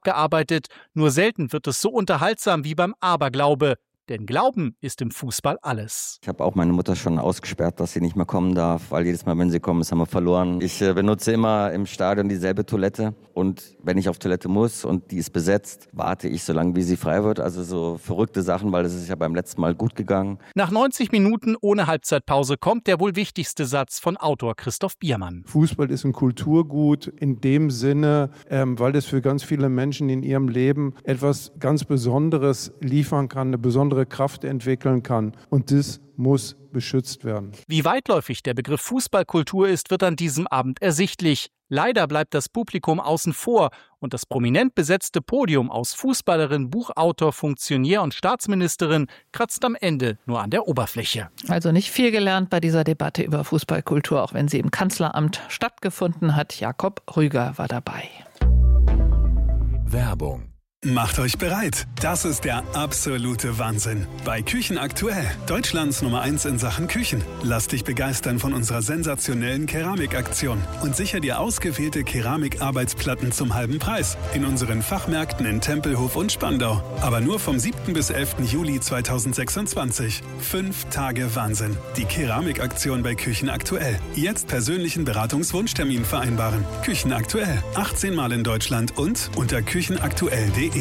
abgearbeitet. Nur selten wird es so unterhaltsam wie beim Aberglaube. Denn Glauben ist im Fußball alles. Ich habe auch meine Mutter schon ausgesperrt, dass sie nicht mehr kommen darf, weil jedes Mal, wenn sie kommen, haben wir verloren. Ich benutze immer im Stadion dieselbe Toilette und wenn ich auf Toilette muss und die ist besetzt, warte ich so lange, wie sie frei wird. Also so verrückte Sachen, weil das ist ja beim letzten Mal gut gegangen. Nach 90 Minuten ohne Halbzeitpause kommt der wohl wichtigste Satz von Autor Christoph Biermann. Fußball ist ein Kulturgut in dem Sinne, weil das für ganz viele Menschen in ihrem Leben etwas ganz Besonderes liefern kann, eine besondere Kraft entwickeln kann. Und das muss beschützt werden. Wie weitläufig der Begriff Fußballkultur ist, wird an diesem Abend ersichtlich. Leider bleibt das Publikum außen vor und das prominent besetzte Podium aus Fußballerin, Buchautor, Funktionär und Staatsministerin kratzt am Ende nur an der Oberfläche. Also nicht viel gelernt bei dieser Debatte über Fußballkultur, auch wenn sie im Kanzleramt stattgefunden hat. Jakob Rüger war dabei. Werbung. Macht euch bereit. Das ist der absolute Wahnsinn. Bei Küchen aktuell, Deutschlands Nummer 1 in Sachen Küchen. Lass dich begeistern von unserer sensationellen Keramikaktion und sicher dir ausgewählte Keramikarbeitsplatten zum halben Preis in unseren Fachmärkten in Tempelhof und Spandau. Aber nur vom 7. bis 11. Juli 2026. 5 Tage Wahnsinn. Die Keramikaktion bei Küchen aktuell. Jetzt persönlichen Beratungswunschtermin vereinbaren. Küchen aktuell. 18 Mal in Deutschland und unter küchenaktuell.de.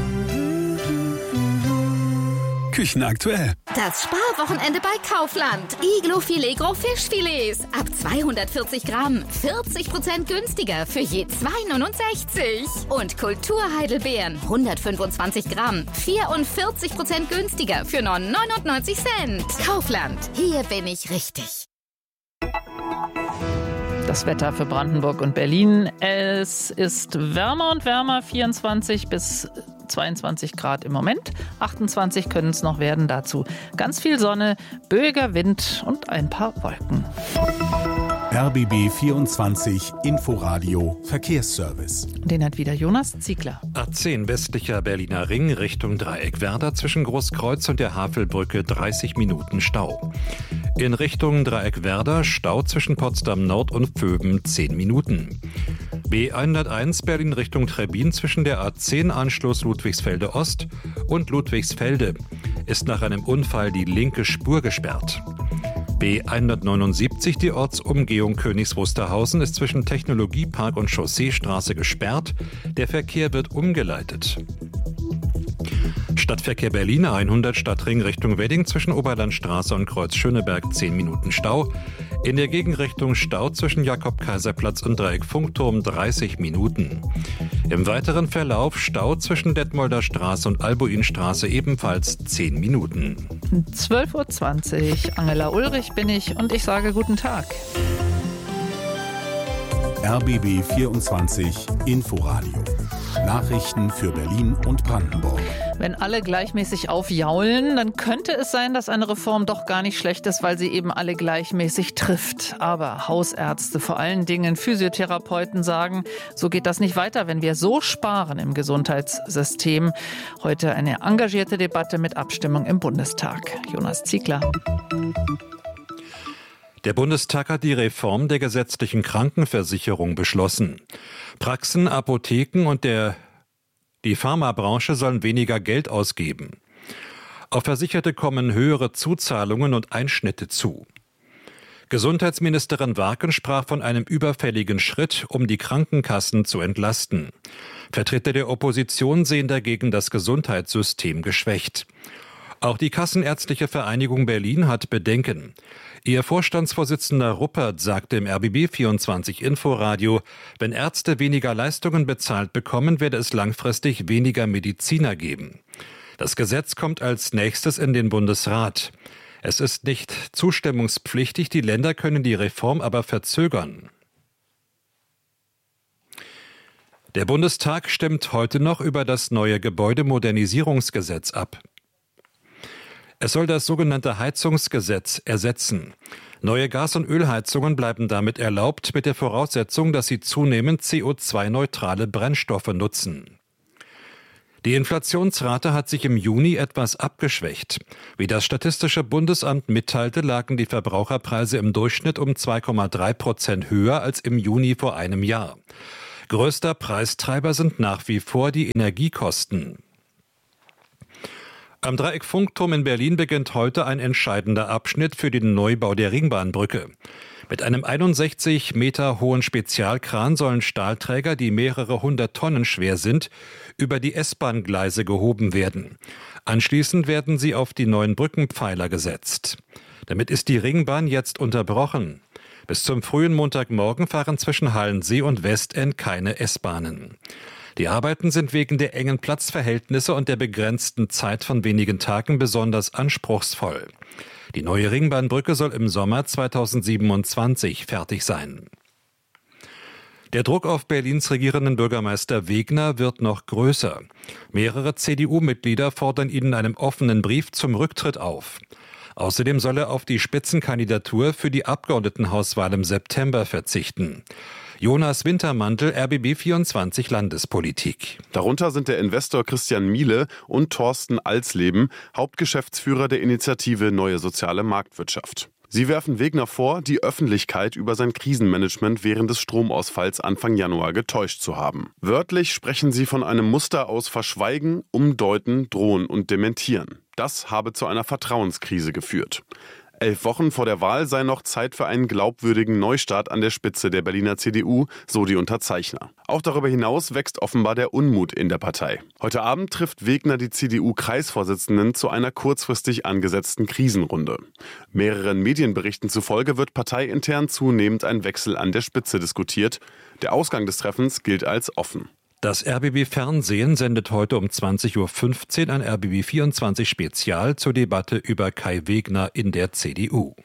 Küchen aktuell. Das Sparwochenende bei Kaufland. Iglo Filet Fischfilets. Ab 240 Gramm. 40% günstiger für je 2,69. Und Kulturheidelbeeren. 125 Gramm. 44% günstiger für nur 99 Cent. Kaufland. Hier bin ich richtig. Das Wetter für Brandenburg und Berlin. Es ist wärmer und wärmer, 24 bis 22 Grad im Moment. 28 können es noch werden. Dazu ganz viel Sonne, böiger Wind und ein paar Wolken. RBB 24 Inforadio Verkehrsservice. Den hat wieder Jonas Ziegler. A10 westlicher Berliner Ring Richtung Dreieckwerder zwischen Großkreuz und der Havelbrücke 30 Minuten Stau. In Richtung Dreieckwerder Stau zwischen Potsdam Nord und Pföben 10 Minuten. B101 Berlin Richtung Trebbin zwischen der A10 Anschluss Ludwigsfelde Ost und Ludwigsfelde ist nach einem Unfall die linke Spur gesperrt. B179 die Ortsumgehung Königs Wusterhausen ist zwischen Technologiepark und Chausseestraße gesperrt. Der Verkehr wird umgeleitet. Stadtverkehr Berlin 100 Stadtring Richtung Wedding zwischen Oberlandstraße und Kreuz Schöneberg 10 Minuten Stau. In der Gegenrichtung Stau zwischen Jakob-Kaiser-Platz und Dreieck Funkturm 30 Minuten. Im weiteren Verlauf Stau zwischen Detmolder Straße und Albuinstraße ebenfalls 10 Minuten. 12.20 Uhr. Angela Ulrich bin ich und ich sage guten Tag. RBB 24 Inforadio. Nachrichten für Berlin und Brandenburg. Wenn alle gleichmäßig aufjaulen, dann könnte es sein, dass eine Reform doch gar nicht schlecht ist, weil sie eben alle gleichmäßig trifft. Aber Hausärzte, vor allen Dingen Physiotherapeuten sagen, so geht das nicht weiter, wenn wir so sparen im Gesundheitssystem. Heute eine engagierte Debatte mit Abstimmung im Bundestag. Jonas Ziegler. Der Bundestag hat die Reform der gesetzlichen Krankenversicherung beschlossen. Praxen, Apotheken und die Pharmabranche sollen weniger Geld ausgeben. Auf Versicherte kommen höhere Zuzahlungen und Einschnitte zu. Gesundheitsministerin Warken sprach von einem überfälligen Schritt, um die Krankenkassen zu entlasten. Vertreter der Opposition sehen dagegen das Gesundheitssystem geschwächt. Auch die Kassenärztliche Vereinigung Berlin hat Bedenken. Ihr Vorstandsvorsitzender Ruppert sagte im RBB 24 Inforadio, wenn Ärzte weniger Leistungen bezahlt bekommen, werde es langfristig weniger Mediziner geben. Das Gesetz kommt als nächstes in den Bundesrat. Es ist nicht zustimmungspflichtig, die Länder können die Reform aber verzögern. Der Bundestag stimmt heute noch über das neue Gebäudemodernisierungsgesetz ab. Es soll das sogenannte Heizungsgesetz ersetzen. Neue Gas- und Ölheizungen bleiben damit erlaubt, mit der Voraussetzung, dass sie zunehmend CO2-neutrale Brennstoffe nutzen. Die Inflationsrate hat sich im Juni etwas abgeschwächt. Wie das Statistische Bundesamt mitteilte, lagen die Verbraucherpreise im Durchschnitt um 2,3% höher als im Juni vor einem Jahr. Größter Preistreiber sind nach wie vor die Energiekosten. Am Dreieck-Funkturm in Berlin beginnt heute ein entscheidender Abschnitt für den Neubau der Ringbahnbrücke. Mit einem 61 Meter hohen Spezialkran sollen Stahlträger, die mehrere 100 Tonnen schwer sind, über die S-Bahn-Gleise gehoben werden. Anschließend werden sie auf die neuen Brückenpfeiler gesetzt. Damit ist die Ringbahn jetzt unterbrochen. Bis zum frühen Montagmorgen fahren zwischen Halensee und Westend keine S-Bahnen. Die Arbeiten sind wegen der engen Platzverhältnisse und der begrenzten Zeit von wenigen Tagen besonders anspruchsvoll. Die neue Ringbahnbrücke soll im Sommer 2027 fertig sein. Der Druck auf Berlins regierenden Bürgermeister Wegner wird noch größer. Mehrere CDU-Mitglieder fordern ihn in einem offenen Brief zum Rücktritt auf. Außerdem soll er auf die Spitzenkandidatur für die Abgeordnetenhauswahl im September verzichten. Jonas Wintermantel, RBB24 Landespolitik. Darunter sind der Investor Christian Miele und Thorsten Alsleben, Hauptgeschäftsführer der Initiative Neue Soziale Marktwirtschaft. Sie werfen Wegner vor, die Öffentlichkeit über sein Krisenmanagement während des Stromausfalls Anfang Januar getäuscht zu haben. Wörtlich sprechen sie von einem Muster aus Verschweigen, Umdeuten, Drohen und Dementieren. Das habe zu einer Vertrauenskrise geführt. 11 Wochen vor der Wahl sei noch Zeit für einen glaubwürdigen Neustart an der Spitze der Berliner CDU, so die Unterzeichner. Auch darüber hinaus wächst offenbar der Unmut in der Partei. Heute Abend trifft Wegner die CDU-Kreisvorsitzenden zu einer kurzfristig angesetzten Krisenrunde. Mehreren Medienberichten zufolge wird parteiintern zunehmend ein Wechsel an der Spitze diskutiert. Der Ausgang des Treffens gilt als offen. Das RBB-Fernsehen sendet heute um 20.15 Uhr ein RBB24-Spezial zur Debatte über Kai Wegner in der CDU.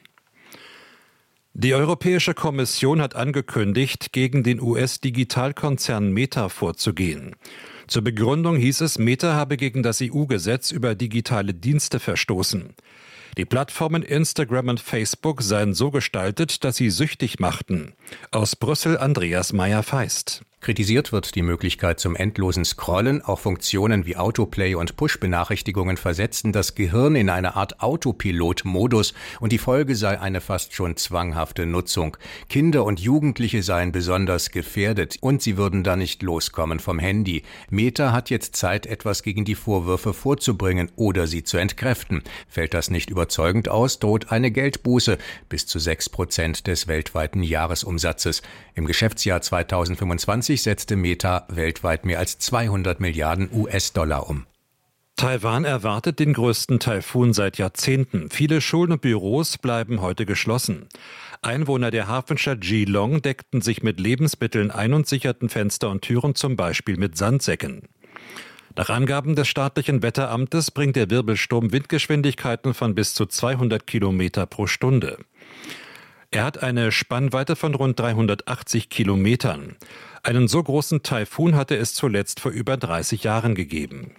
Die Europäische Kommission hat angekündigt, gegen den US-Digitalkonzern Meta vorzugehen. Zur Begründung hieß es, Meta habe gegen das EU-Gesetz über digitale Dienste verstoßen. Die Plattformen Instagram und Facebook seien so gestaltet, dass sie süchtig machten. Aus Brüssel Andreas Meyer-Feist. Kritisiert wird die Möglichkeit zum endlosen Scrollen. Auch Funktionen wie Autoplay und Push-Benachrichtigungen versetzten das Gehirn in eine Art Autopilot-Modus und die Folge sei eine fast schon zwanghafte Nutzung. Kinder und Jugendliche seien besonders gefährdet und sie würden da nicht loskommen vom Handy. Meta hat jetzt Zeit, etwas gegen die Vorwürfe vorzubringen oder sie zu entkräften. Fällt das nicht überzeugend aus, droht eine Geldbuße bis zu 6% des weltweiten Jahresumsatzes. Im Geschäftsjahr 2025 setzte Meta weltweit mehr als 200 Milliarden US-Dollar um. Taiwan erwartet den größten Taifun seit Jahrzehnten. Viele Schulen und Büros bleiben heute geschlossen. Einwohner der Hafenstadt Geelong deckten sich mit Lebensmitteln ein und sicherten Fenster und Türen zum Beispiel mit Sandsäcken. Nach Angaben des staatlichen Wetteramtes bringt der Wirbelsturm Windgeschwindigkeiten von bis zu 200 Kilometer pro Stunde. Er hat eine Spannweite von rund 380 Kilometern. Einen so großen Taifun hatte es zuletzt vor über 30 Jahren gegeben.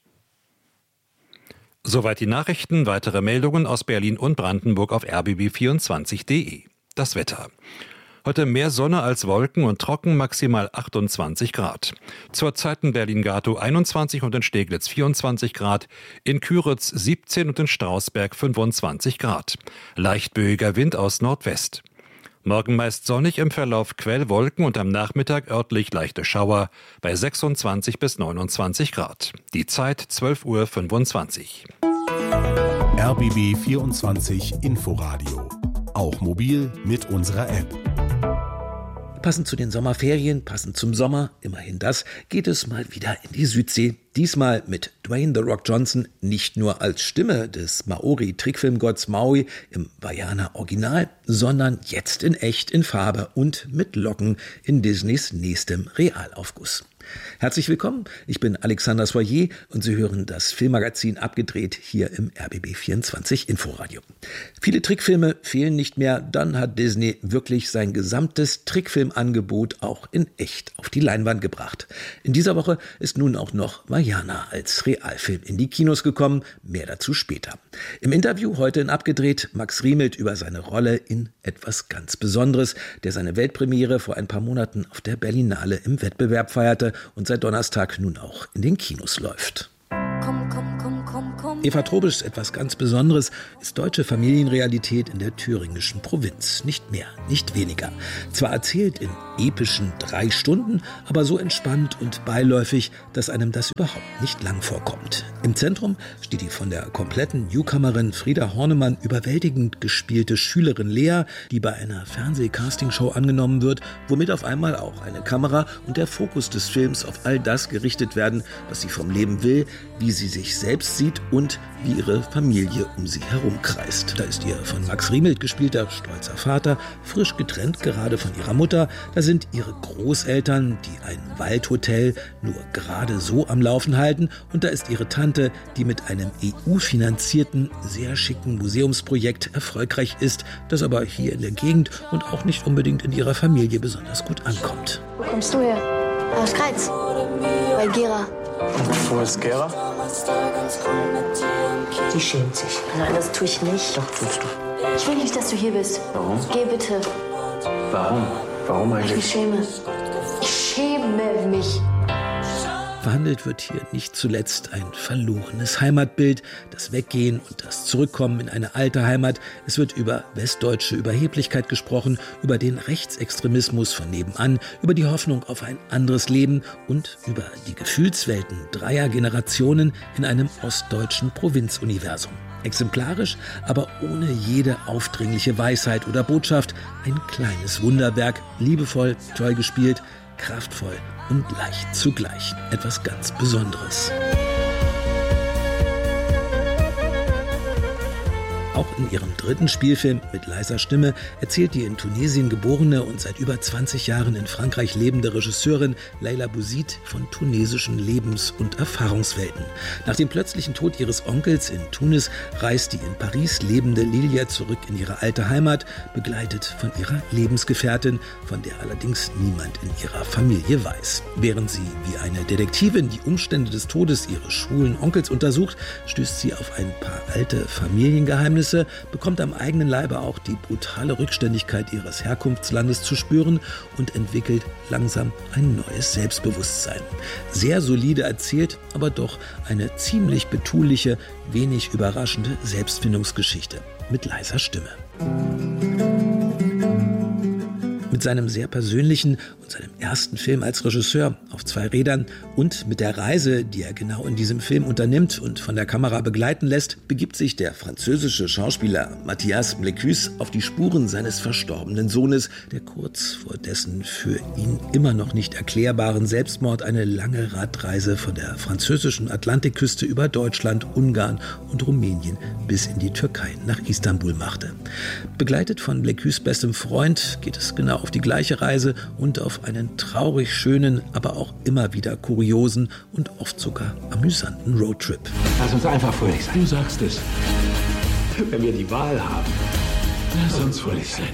Soweit die Nachrichten. Weitere Meldungen aus Berlin und Brandenburg auf rbb24.de. Das Wetter. Heute mehr Sonne als Wolken und trocken, maximal 28 Grad. Zurzeit in Berlin-Gatow 21 und in Steglitz 24 Grad, in Küritz 17 und in Strausberg 25 Grad. Leicht böiger Wind aus Nordwest. Morgen meist sonnig, im Verlauf Quellwolken und am Nachmittag örtlich leichte Schauer bei 26 bis 29 Grad. Die Zeit 12:25 Uhr. RBB 24 Inforadio. Auch mobil mit unserer App. Passend zu den Sommerferien, passend zum Sommer, immerhin das, geht es mal wieder in die Südsee. Diesmal mit Dwayne The Rock Johnson, nicht nur als Stimme des Maori-Trickfilmgotts Maui im Vaiana Original, sondern jetzt in echt, in Farbe und mit Locken in Disneys nächstem Realaufguss. Herzlich willkommen, ich bin Alexander Soyer und Sie hören das Filmmagazin Abgedreht hier im RBB24 Inforadio. Viele Trickfilme fehlen nicht mehr, dann hat Disney wirklich sein gesamtes Trickfilmangebot auch in echt auf die Leinwand gebracht. In dieser Woche ist nun auch noch Vaiana als Realfilm in die Kinos gekommen, mehr dazu später. Im Interview heute in Abgedreht Max Riemelt über seine Rolle in etwas ganz Besonderes, der seine Weltpremiere vor ein paar Monaten auf der Berlinale im Wettbewerb feierte und seit Donnerstag nun auch in den Kinos läuft. Komm, komm, komm, komm, komm. Eva Trobischs Etwas ganz Besonderes ist deutsche Familienrealität in der thüringischen Provinz. Nicht mehr, nicht weniger. Zwar erzählt in epischen 3 Stunden, aber so entspannt und beiläufig, dass einem das überhaupt nicht lang vorkommt. Im Zentrum steht die von der kompletten Newcomerin Frieda Hornemann überwältigend gespielte Schülerin Lea, die bei einer Fernseh-Castingshow angenommen wird, womit auf einmal auch eine Kamera und der Fokus des Films auf all das gerichtet werden, was sie vom Leben will, wie sie sich selbst sieht und wie ihre Familie um sie herum kreist. Da ist ihr von Max Riemelt gespielter stolzer Vater, frisch getrennt gerade von ihrer Mutter. Da sind ihre Großeltern, die ein Waldhotel nur gerade so am Laufen halten. Und da ist ihre Tante, die mit einem EU-finanzierten, sehr schicken Museumsprojekt erfolgreich ist, das aber hier in der Gegend und auch nicht unbedingt in ihrer Familie besonders gut ankommt. Wo kommst du her? Aus Kreiz. Bei Gera. Und wo ist Gera? Sie schämt sich. Nein, das tue ich nicht. Doch, tust du. Ich will nicht, dass du hier bist. Warum? Geh bitte. Warum? Warum eigentlich? Ich mich schäme. Ich schäme mich. Verhandelt wird hier nicht zuletzt ein verlorenes Heimatbild, das Weggehen und das Zurückkommen in eine alte Heimat. Es wird über westdeutsche Überheblichkeit gesprochen, über den Rechtsextremismus von nebenan, über die Hoffnung auf ein anderes Leben und über die Gefühlswelten 3 Generationen in einem ostdeutschen Provinzuniversum. Exemplarisch, aber ohne jede aufdringliche Weisheit oder Botschaft. Ein kleines Wunderwerk, liebevoll, toll gespielt, kraftvoll und leicht zugleich. Etwas ganz Besonderes. Auch in ihrem 3. Spielfilm mit leiser Stimme erzählt die in Tunesien geborene und seit über 20 Jahren in Frankreich lebende Regisseurin Leila Bouzid von tunesischen Lebens- und Erfahrungswelten. Nach dem plötzlichen Tod ihres Onkels in Tunis reist die in Paris lebende Lilia zurück in ihre alte Heimat, begleitet von ihrer Lebensgefährtin, von der allerdings niemand in ihrer Familie weiß. Während sie wie eine Detektivin die Umstände des Todes ihres schwulen Onkels untersucht, stößt sie auf ein paar alte Familiengeheimnisse, bekommt am eigenen Leibe auch die brutale Rückständigkeit ihres Herkunftslandes zu spüren und entwickelt langsam ein neues Selbstbewusstsein. Sehr solide erzählt, aber doch eine ziemlich betuliche, wenig überraschende Selbstfindungsgeschichte mit leiser Stimme. Mit seinem sehr persönlichen und seinem ersten Film als Regisseur auf 2 Rädern und mit der Reise, die er genau in diesem Film unternimmt und von der Kamera begleiten lässt, begibt sich der französische Schauspieler Mathias Blécus auf die Spuren seines verstorbenen Sohnes, der kurz vor dessen für ihn immer noch nicht erklärbaren Selbstmord eine lange Radreise von der französischen Atlantikküste über Deutschland, Ungarn und Rumänien bis in die Türkei nach Istanbul machte. Begleitet von Blécus' bestem Freund geht es genau auf die gleiche Reise und auf einen traurig schönen, aber auch immer wieder kuriosen und oft sogar amüsanten Roadtrip. Lass uns einfach fröhlich sein. Du sagst es. Wenn wir die Wahl haben, lass uns fröhlich sein.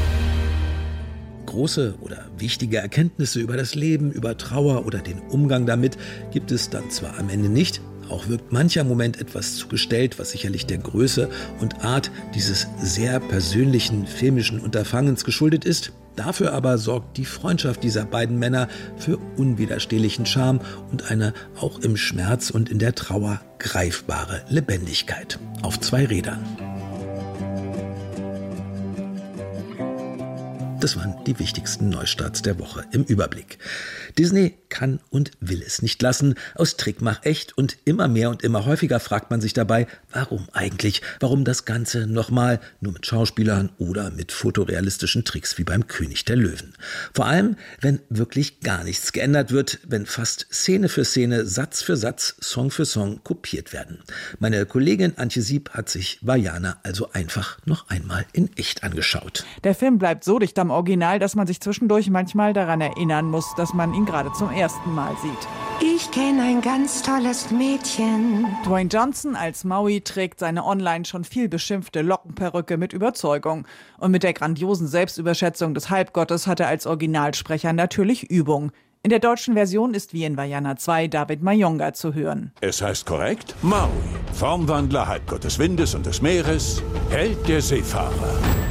Große oder wichtige Erkenntnisse über das Leben, über Trauer oder den Umgang damit gibt es dann zwar am Ende nicht, auch wirkt mancher Moment etwas zugestellt, was sicherlich der Größe und Art dieses sehr persönlichen filmischen Unterfangens geschuldet ist. Dafür aber sorgt die Freundschaft dieser beiden Männer für unwiderstehlichen Charme und eine auch im Schmerz und in der Trauer greifbare Lebendigkeit. Auf 2 Rädern. Das waren die wichtigsten Neustarts der Woche im Überblick. Disney kann und will es nicht lassen. Aus Trick mach echt und immer mehr und immer häufiger fragt man sich dabei, warum eigentlich? Warum das Ganze nochmal nur mit Schauspielern oder mit fotorealistischen Tricks wie beim König der Löwen? Vor allem, wenn wirklich gar nichts geändert wird, wenn fast Szene für Szene, Satz für Satz, Song für Song kopiert werden. Meine Kollegin Antje Sieb hat sich Vaiana also einfach noch einmal in echt angeschaut. Der Film bleibt so dicht am Original, dass man sich zwischendurch manchmal daran erinnern muss, dass man ihn gerade zum ersten Mal sieht. Ich kenne ein ganz tolles Mädchen. Dwayne Johnson als Maui trägt seine online schon viel beschimpfte Lockenperücke mit Überzeugung. Und mit der grandiosen Selbstüberschätzung des Halbgottes hat er als Originalsprecher natürlich Übung. In der deutschen Version ist wie in Vaiana 2 David Mayonga zu hören. Es heißt korrekt Maui, Formwandler, Halbgott des Windes und des Meeres, Held der Seefahrer.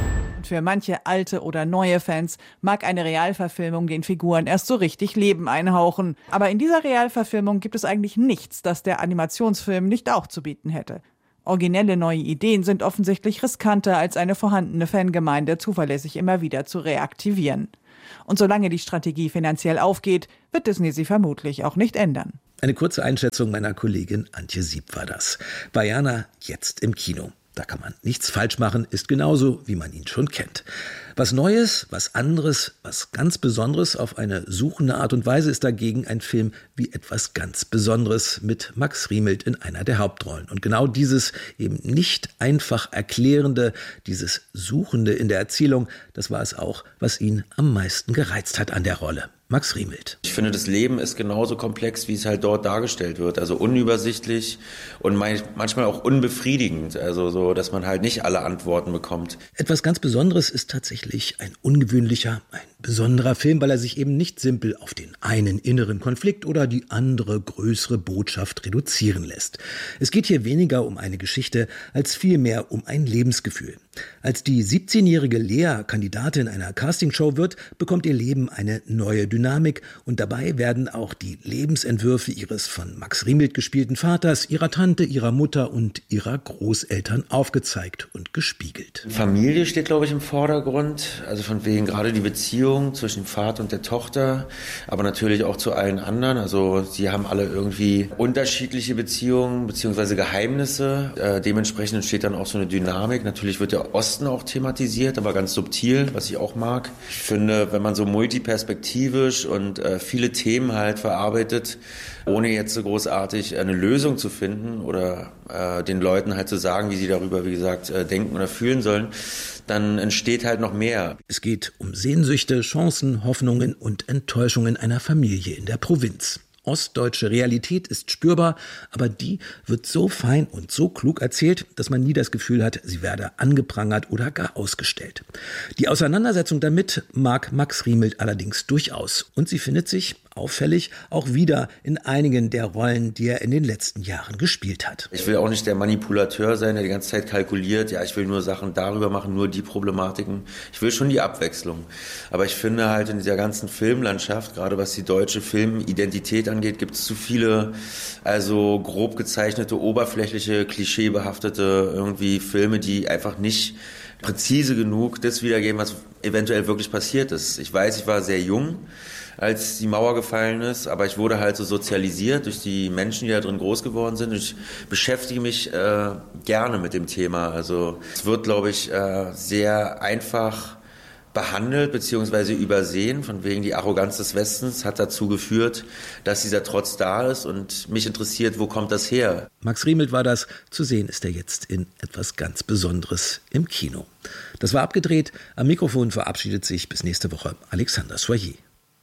Und für manche alte oder neue Fans mag eine Realverfilmung den Figuren erst so richtig Leben einhauchen. Aber in dieser Realverfilmung gibt es eigentlich nichts, das der Animationsfilm nicht auch zu bieten hätte. Originelle neue Ideen sind offensichtlich riskanter, als eine vorhandene Fangemeinde zuverlässig immer wieder zu reaktivieren. Und solange die Strategie finanziell aufgeht, wird Disney sie vermutlich auch nicht ändern. Eine kurze Einschätzung meiner Kollegin Antje Sieb war das. Vaiana jetzt im Kino. Da kann man nichts falsch machen, ist genauso, wie man ihn schon kennt. Was Neues, was anderes, was ganz Besonderes auf eine suchende Art und Weise ist dagegen ein Film wie etwas ganz Besonderes mit Max Riemelt in einer der Hauptrollen. Und genau dieses eben nicht einfach Erklärende, dieses Suchende in der Erzählung, das war es auch, was ihn am meisten gereizt hat an der Rolle. Max Riemelt. Ich finde, das Leben ist genauso komplex, wie es halt dort dargestellt wird. Also unübersichtlich und manchmal auch unbefriedigend. Also so, dass man halt nicht alle Antworten bekommt. Etwas ganz Besonderes ist tatsächlich ein ungewöhnlicher, ein besonderer Film, weil er sich eben nicht simpel auf den einen inneren Konflikt oder die andere größere Botschaft reduzieren lässt. Es geht hier weniger um eine Geschichte, als vielmehr um ein Lebensgefühl. Als die 17-jährige Lea Kandidatin einer Castingshow wird, bekommt ihr Leben eine neue Dynamik und dabei werden auch die Lebensentwürfe ihres von Max Riemelt gespielten Vaters, ihrer Tante, ihrer Mutter und ihrer Großeltern aufgezeigt und gespiegelt. Familie steht, glaube ich, im Vordergrund, also von wegen gerade die Beziehung zwischen dem Vater und der Tochter, aber natürlich auch zu allen anderen. Also sie haben alle irgendwie unterschiedliche Beziehungen bzw. Geheimnisse. Dementsprechend entsteht dann auch so eine Dynamik. Natürlich wird der Osten auch thematisiert, aber ganz subtil, was ich auch mag. Ich finde, wenn man so multiperspektivisch und viele Themen halt verarbeitet, ohne jetzt so großartig eine Lösung zu finden oder den Leuten halt zu sagen, wie sie darüber, wie gesagt, denken oder fühlen sollen, dann entsteht halt noch mehr. Es geht um Sehnsüchte, Chancen, Hoffnungen und Enttäuschungen einer Familie in der Provinz. Ostdeutsche Realität ist spürbar, aber die wird so fein und so klug erzählt, dass man nie das Gefühl hat, sie werde angeprangert oder gar ausgestellt. Die Auseinandersetzung damit mag Max Riemelt allerdings durchaus. Und sie findet sich, auffällig, auch wieder in einigen der Rollen, die er in den letzten Jahren gespielt hat. Ich will auch nicht der Manipulateur sein, der die ganze Zeit kalkuliert, ja, ich will nur Sachen darüber machen, nur die Problematiken. Ich will schon die Abwechslung. Aber ich finde halt in dieser ganzen Filmlandschaft, gerade was die deutsche Filmidentität angeht, gibt es zu viele, also grob gezeichnete, oberflächliche, klischeebehaftete irgendwie Filme, die einfach nicht präzise genug das wiedergeben, was eventuell wirklich passiert ist. Ich weiß, ich war sehr jung, als die Mauer gefallen ist, aber ich wurde halt so sozialisiert durch die Menschen, die da drin groß geworden sind. Ich beschäftige mich gerne mit dem Thema. Also es wird, glaube ich, sehr einfach behandelt bzw. übersehen, von wegen die Arroganz des Westens hat dazu geführt, dass dieser Trotz da ist und mich interessiert, wo kommt das her? Max Riemelt war das, zu sehen ist er jetzt in etwas ganz Besonderes im Kino. Das war abgedreht, am Mikrofon verabschiedet sich bis nächste Woche Alexander Soyer.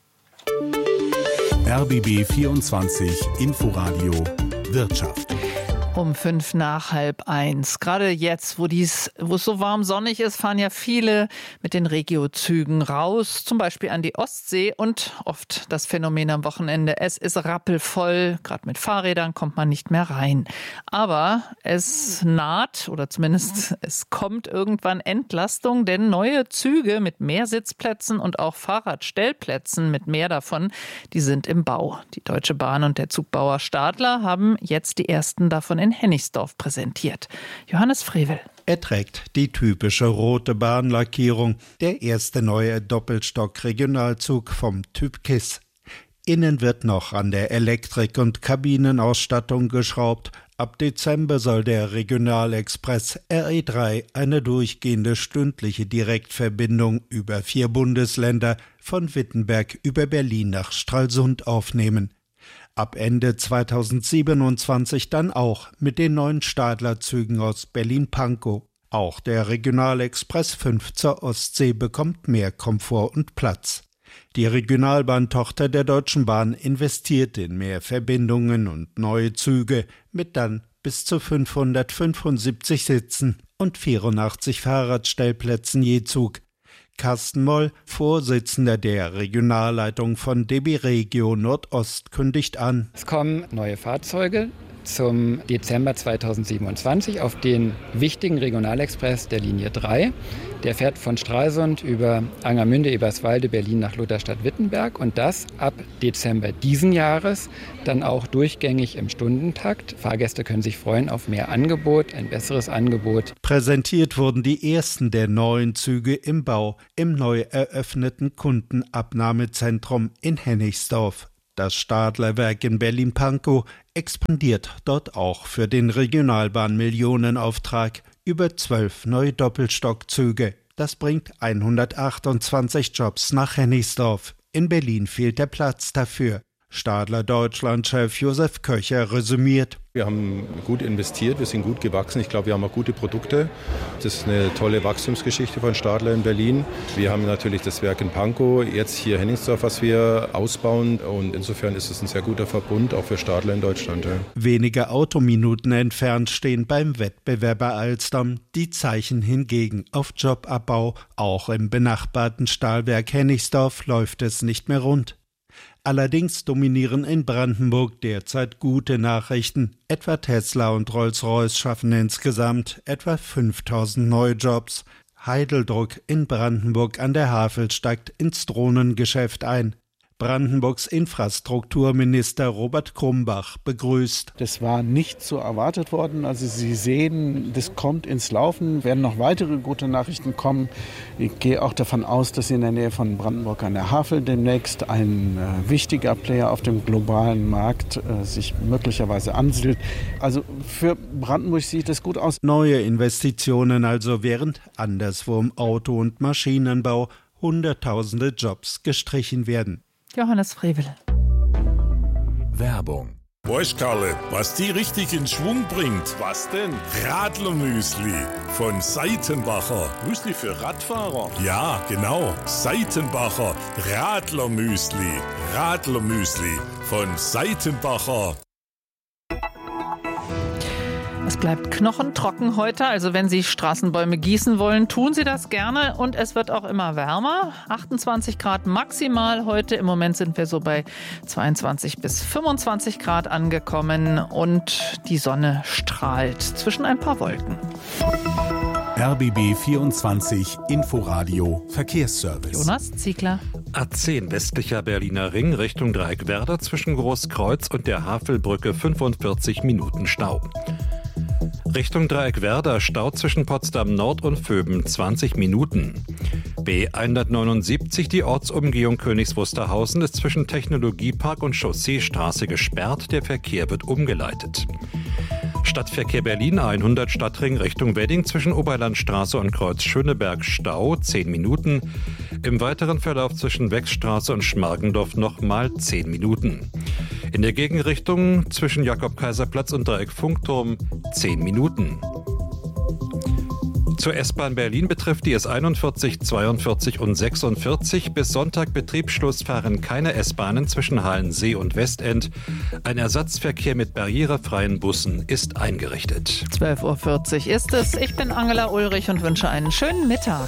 RBB 24 Inforadio Wirtschaft. Um 1:05. Gerade jetzt, wo es so warm sonnig ist, fahren ja viele mit den Regio-Zügen raus, zum Beispiel an die Ostsee und oft das Phänomen am Wochenende. Es ist rappelvoll, gerade mit Fahrrädern kommt man nicht mehr rein. Aber es naht, oder zumindest es kommt irgendwann Entlastung, denn neue Züge mit mehr Sitzplätzen und auch Fahrradstellplätzen mit mehr davon, die sind im Bau. Die Deutsche Bahn und der Zugbauer Stadler haben jetzt die ersten davon in Hennigsdorf präsentiert. Johannes Frevel. Er trägt die typische rote Bahnlackierung, der erste neue Doppelstock-Regionalzug vom Typ KISS. Innen wird noch an der Elektrik- und Kabinenausstattung geschraubt. Ab Dezember soll der Regionalexpress RE3 eine durchgehende stündliche Direktverbindung über 4 Bundesländer von Wittenberg über Berlin nach Stralsund aufnehmen. Ab Ende 2027 dann auch mit den neuen Stadler-Zügen aus Berlin-Pankow. Auch der Regionalexpress 5 zur Ostsee bekommt mehr Komfort und Platz. Die Regionalbahntochter der Deutschen Bahn investiert in mehr Verbindungen und neue Züge mit dann bis zu 575 Sitzen und 84 Fahrradstellplätzen je Zug. Carsten Moll, Vorsitzender der Regionalleitung von DB Regio Nordost, kündigt an. Es kommen neue Fahrzeuge, zum Dezember 2027 auf den wichtigen Regionalexpress der Linie 3. Der fährt von Stralsund über Angermünde, Eberswalde, Berlin nach Lutherstadt-Wittenberg und das ab Dezember diesen Jahres dann auch durchgängig im Stundentakt. Fahrgäste können sich freuen auf mehr Angebot, ein besseres Angebot. Präsentiert wurden die ersten der neuen Züge im Bau im neu eröffneten Kundenabnahmezentrum in Hennigsdorf. Das Stadlerwerk in Berlin-Pankow expandiert dort auch für den Regionalbahn-Millionenauftrag über 12 neue Doppelstockzüge. Das bringt 128 Jobs nach Hennigsdorf. In Berlin fehlt der Platz dafür. Stadler Deutschland-Chef Josef Köcher resümiert. Wir haben gut investiert, wir sind gut gewachsen. Ich glaube, wir haben auch gute Produkte. Das ist eine tolle Wachstumsgeschichte von Stadler in Berlin. Wir haben natürlich das Werk in Pankow, jetzt hier Hennigsdorf, was wir ausbauen. Und insofern ist es ein sehr guter Verbund, auch für Stadler in Deutschland. Ja. Wenige Autominuten entfernt stehen beim Wettbewerber Alstom die Zeichen hingegen auf Jobabbau. Auch im benachbarten Stahlwerk Hennigsdorf läuft es nicht mehr rund. Allerdings dominieren in Brandenburg derzeit gute Nachrichten. Etwa Tesla und Rolls-Royce schaffen insgesamt etwa 5000 neue Jobs. Heideldruck in Brandenburg an der Havel steigt ins Drohnengeschäft ein. Brandenburgs Infrastrukturminister Robert Krumbach begrüßt. Das war nicht so erwartet worden. Also Sie sehen, das kommt ins Laufen, werden noch weitere gute Nachrichten kommen. Ich gehe auch davon aus, dass in der Nähe von Brandenburg an der Havel demnächst ein wichtiger Player auf dem globalen Markt sich möglicherweise ansiedelt. Also für Brandenburg sieht das gut aus. Neue Investitionen also, während anderswo im Auto- und Maschinenbau Hunderttausende Jobs gestrichen werden. Johannes Frevel. Werbung. Weißt Karle, was die richtig in Schwung bringt? Was denn? Radlermüsli von Seitenbacher. Müsli für Radfahrer? Ja, genau. Seitenbacher Radlermüsli. Radlermüsli von Seitenbacher. Es bleibt knochentrocken heute, also wenn Sie Straßenbäume gießen wollen, tun Sie das gerne und es wird auch immer wärmer. 28 Grad maximal heute, im Moment sind wir so bei 22 bis 25 Grad angekommen und die Sonne strahlt zwischen ein paar Wolken. RBB 24 Inforadio Verkehrsservice. Jonas Ziegler. A10 westlicher Berliner Ring Richtung Dreieckwerder zwischen Großkreuz und der Havelbrücke 45 Minuten Stau. Richtung Dreieckwerder Stau zwischen Potsdam Nord und Vöben 20 Minuten. B179, die Ortsumgehung Königs Wusterhausen, ist zwischen Technologiepark und Chausseestraße gesperrt. Der Verkehr wird umgeleitet. Stadtverkehr Berlin 100 Stadtring Richtung Wedding zwischen Oberlandstraße und Kreuz Schöneberg Stau 10 Minuten. Im weiteren Verlauf zwischen Wechsstraße und Schmargendorf nochmal 10 Minuten. In der Gegenrichtung zwischen Jakob-Kaiser-Platz und Dreieck Funkturm 10 Minuten. Zur S-Bahn Berlin betrifft die S41, 42 und 46. Bis Sonntag Betriebsschluss fahren keine S-Bahnen zwischen Halensee und Westend. Ein Ersatzverkehr mit barrierefreien Bussen ist eingerichtet. 12.40 Uhr ist es. Ich bin Angela Ulrich und wünsche einen schönen Mittag.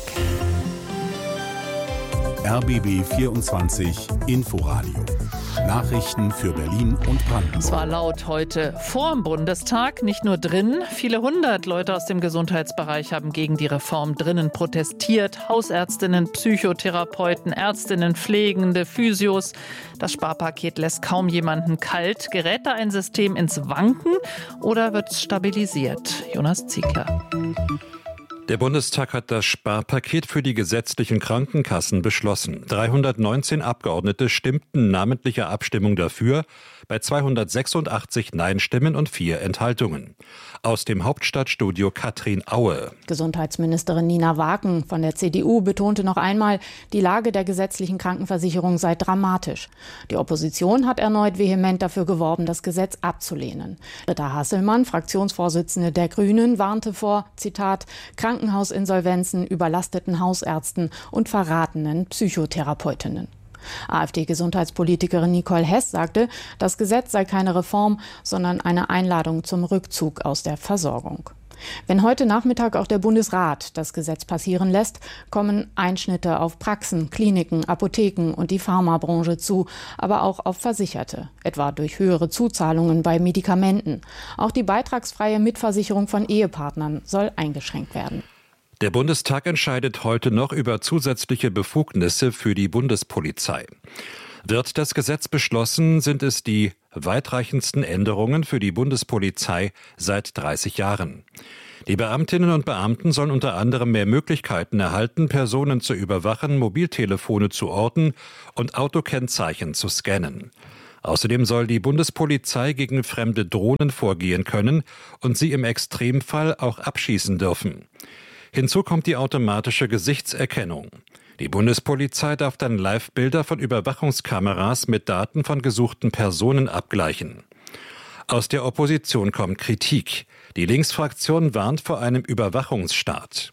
RBB 24 Inforadio. Nachrichten für Berlin und Brandenburg. Es war laut heute vorm Bundestag, nicht nur drin. Viele hundert Leute aus dem Gesundheitsbereich haben gegen die Reform drinnen protestiert. Hausärztinnen, Psychotherapeuten, Ärztinnen, Pflegende, Physios. Das Sparpaket lässt kaum jemanden kalt. Gerät da ein System ins Wanken oder wird es stabilisiert? Jonas Ziegler. Der Bundestag hat das Sparpaket für die gesetzlichen Krankenkassen beschlossen. 319 Abgeordnete stimmten namentlicher Abstimmung dafür, bei 286 Nein-Stimmen und 4 Enthaltungen. Aus dem Hauptstadtstudio Katrin Aue. Gesundheitsministerin Nina Waken von der CDU betonte noch einmal, die Lage der gesetzlichen Krankenversicherung sei dramatisch. Die Opposition hat erneut vehement dafür geworben, das Gesetz abzulehnen. Britta Hasselmann, Fraktionsvorsitzende der Grünen, warnte vor, Zitat, Krankenhausinsolvenzen, überlasteten Hausärzten und verratenen Psychotherapeutinnen. AfD-Gesundheitspolitikerin Nicole Hess sagte, das Gesetz sei keine Reform, sondern eine Einladung zum Rückzug aus der Versorgung. Wenn heute Nachmittag auch der Bundesrat das Gesetz passieren lässt, kommen Einschnitte auf Praxen, Kliniken, Apotheken und die Pharmabranche zu, aber auch auf Versicherte, etwa durch höhere Zuzahlungen bei Medikamenten. Auch die beitragsfreie Mitversicherung von Ehepartnern soll eingeschränkt werden. Der Bundestag entscheidet heute noch über zusätzliche Befugnisse für die Bundespolizei. Wird das Gesetz beschlossen, sind es die weitreichendsten Änderungen für die Bundespolizei seit 30 Jahren. Die Beamtinnen und Beamten sollen unter anderem mehr Möglichkeiten erhalten, Personen zu überwachen, Mobiltelefone zu orten und Autokennzeichen zu scannen. Außerdem soll die Bundespolizei gegen fremde Drohnen vorgehen können und sie im Extremfall auch abschießen dürfen. Hinzu kommt die automatische Gesichtserkennung. Die Bundespolizei darf dann Live-Bilder von Überwachungskameras mit Daten von gesuchten Personen abgleichen. Aus der Opposition kommt Kritik. Die Linksfraktion warnt vor einem Überwachungsstaat.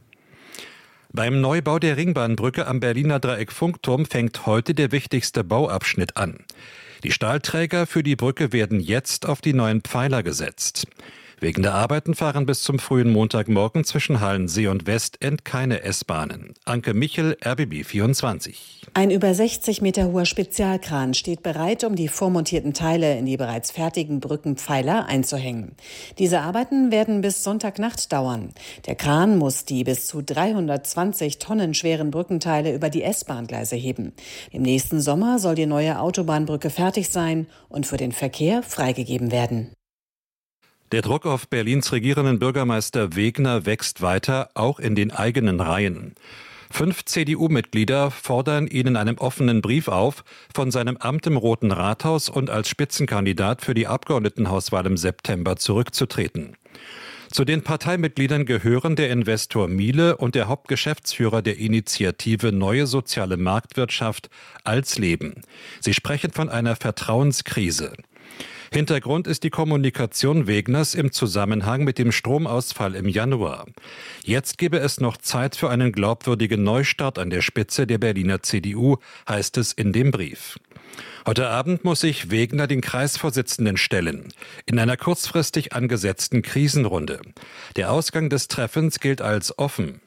Beim Neubau der Ringbahnbrücke am Berliner Dreieck Funkturm fängt heute der wichtigste Bauabschnitt an. Die Stahlträger für die Brücke werden jetzt auf die neuen Pfeiler gesetzt. Wegen der Arbeiten fahren bis zum frühen Montagmorgen zwischen Hallensee und Westend keine S-Bahnen. Anke Michel, RBB 24. Ein über 60 Meter hoher Spezialkran steht bereit, um die vormontierten Teile in die bereits fertigen Brückenpfeiler einzuhängen. Diese Arbeiten werden bis Sonntagnacht dauern. Der Kran muss die bis zu 320 Tonnen schweren Brückenteile über die S-Bahn-Gleise heben. Im nächsten Sommer soll die neue Autobahnbrücke fertig sein und für den Verkehr freigegeben werden. Der Druck auf Berlins regierenden Bürgermeister Wegner wächst weiter, auch in den eigenen Reihen. 5 CDU-Mitglieder fordern ihn in einem offenen Brief auf, von seinem Amt im Roten Rathaus und als Spitzenkandidat für die Abgeordnetenhauswahl im September zurückzutreten. Zu den Parteimitgliedern gehören der Investor Miele und der Hauptgeschäftsführer der Initiative Neue Soziale Marktwirtschaft Alsleben. Sie sprechen von einer Vertrauenskrise. Hintergrund ist die Kommunikation Wegners im Zusammenhang mit dem Stromausfall im Januar. Jetzt gebe es noch Zeit für einen glaubwürdigen Neustart an der Spitze der Berliner CDU, heißt es in dem Brief. Heute Abend muss sich Wegner den Kreisvorsitzenden stellen, in einer kurzfristig angesetzten Krisenrunde. Der Ausgang des Treffens gilt als offen.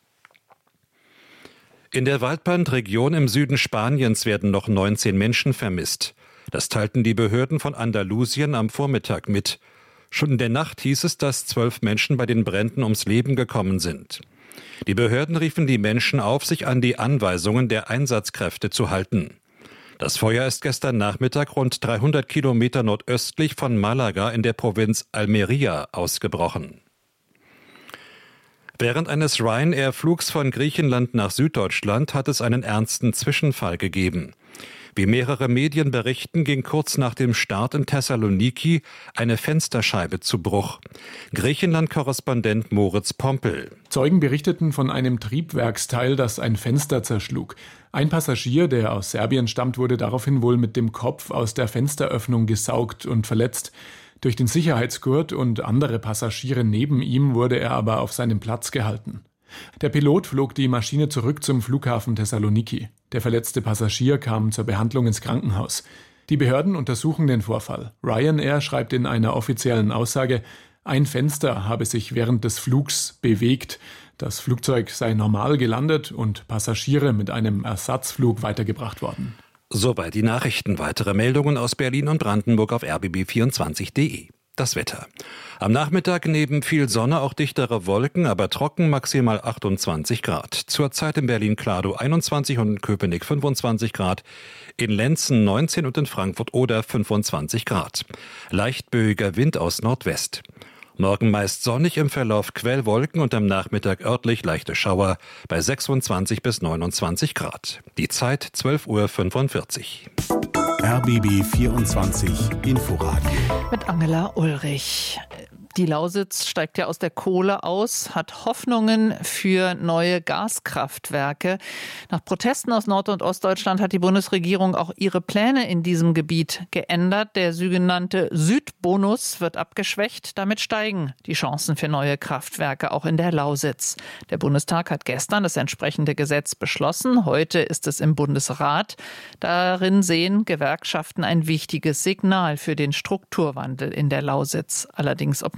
In der Waldbrandregion im Süden Spaniens werden noch 19 Menschen vermisst. Das teilten die Behörden von Andalusien am Vormittag mit. Schon in der Nacht hieß es, dass 12 Menschen bei den Bränden ums Leben gekommen sind. Die Behörden riefen die Menschen auf, sich an die Anweisungen der Einsatzkräfte zu halten. Das Feuer ist gestern Nachmittag rund 300 Kilometer nordöstlich von Malaga in der Provinz Almería ausgebrochen. Während eines Ryanair-Flugs von Griechenland nach Süddeutschland hat es einen ernsten Zwischenfall gegeben. Wie mehrere Medien berichten, ging kurz nach dem Start in Thessaloniki eine Fensterscheibe zu Bruch. Griechenland-Korrespondent Moritz Pompel. Zeugen berichteten von einem Triebwerksteil, das ein Fenster zerschlug. Ein Passagier, der aus Serbien stammt, wurde daraufhin wohl mit dem Kopf aus der Fensteröffnung gesaugt und verletzt. Durch den Sicherheitsgurt und andere Passagiere neben ihm wurde er aber auf seinem Platz gehalten. Der Pilot flog die Maschine zurück zum Flughafen Thessaloniki. Der verletzte Passagier kam zur Behandlung ins Krankenhaus. Die Behörden untersuchen den Vorfall. Ryanair schreibt in einer offiziellen Aussage, ein Fenster habe sich während des Flugs bewegt. Das Flugzeug sei normal gelandet und Passagiere mit einem Ersatzflug weitergebracht worden. Soweit die Nachrichten. Weitere Meldungen aus Berlin und Brandenburg auf rbb24.de. Das Wetter. Am Nachmittag neben viel Sonne auch dichtere Wolken, aber trocken, maximal 28 Grad. Zurzeit in Berlin-Kladow 21 und in Köpenick 25 Grad, in Lenzen 19 und in Frankfurt-Oder 25 Grad. Leicht böiger Wind aus Nordwest. Morgen meist sonnig, im Verlauf Quellwolken und am Nachmittag örtlich leichte Schauer bei 26 bis 29 Grad. Die Zeit 12:45 Uhr. RBB 24 Inforadio. Mit Angela Ulrich. Die Lausitz steigt ja aus der Kohle aus, hat Hoffnungen für neue Gaskraftwerke. Nach Protesten aus Nord- und Ostdeutschland hat die Bundesregierung auch ihre Pläne in diesem Gebiet geändert. Der sogenannte Südbonus wird abgeschwächt. Damit steigen die Chancen für neue Kraftwerke auch in der Lausitz. Der Bundestag hat gestern das entsprechende Gesetz beschlossen. Heute ist es im Bundesrat. Darin sehen Gewerkschaften ein wichtiges Signal für den Strukturwandel in der Lausitz. Allerdings, ob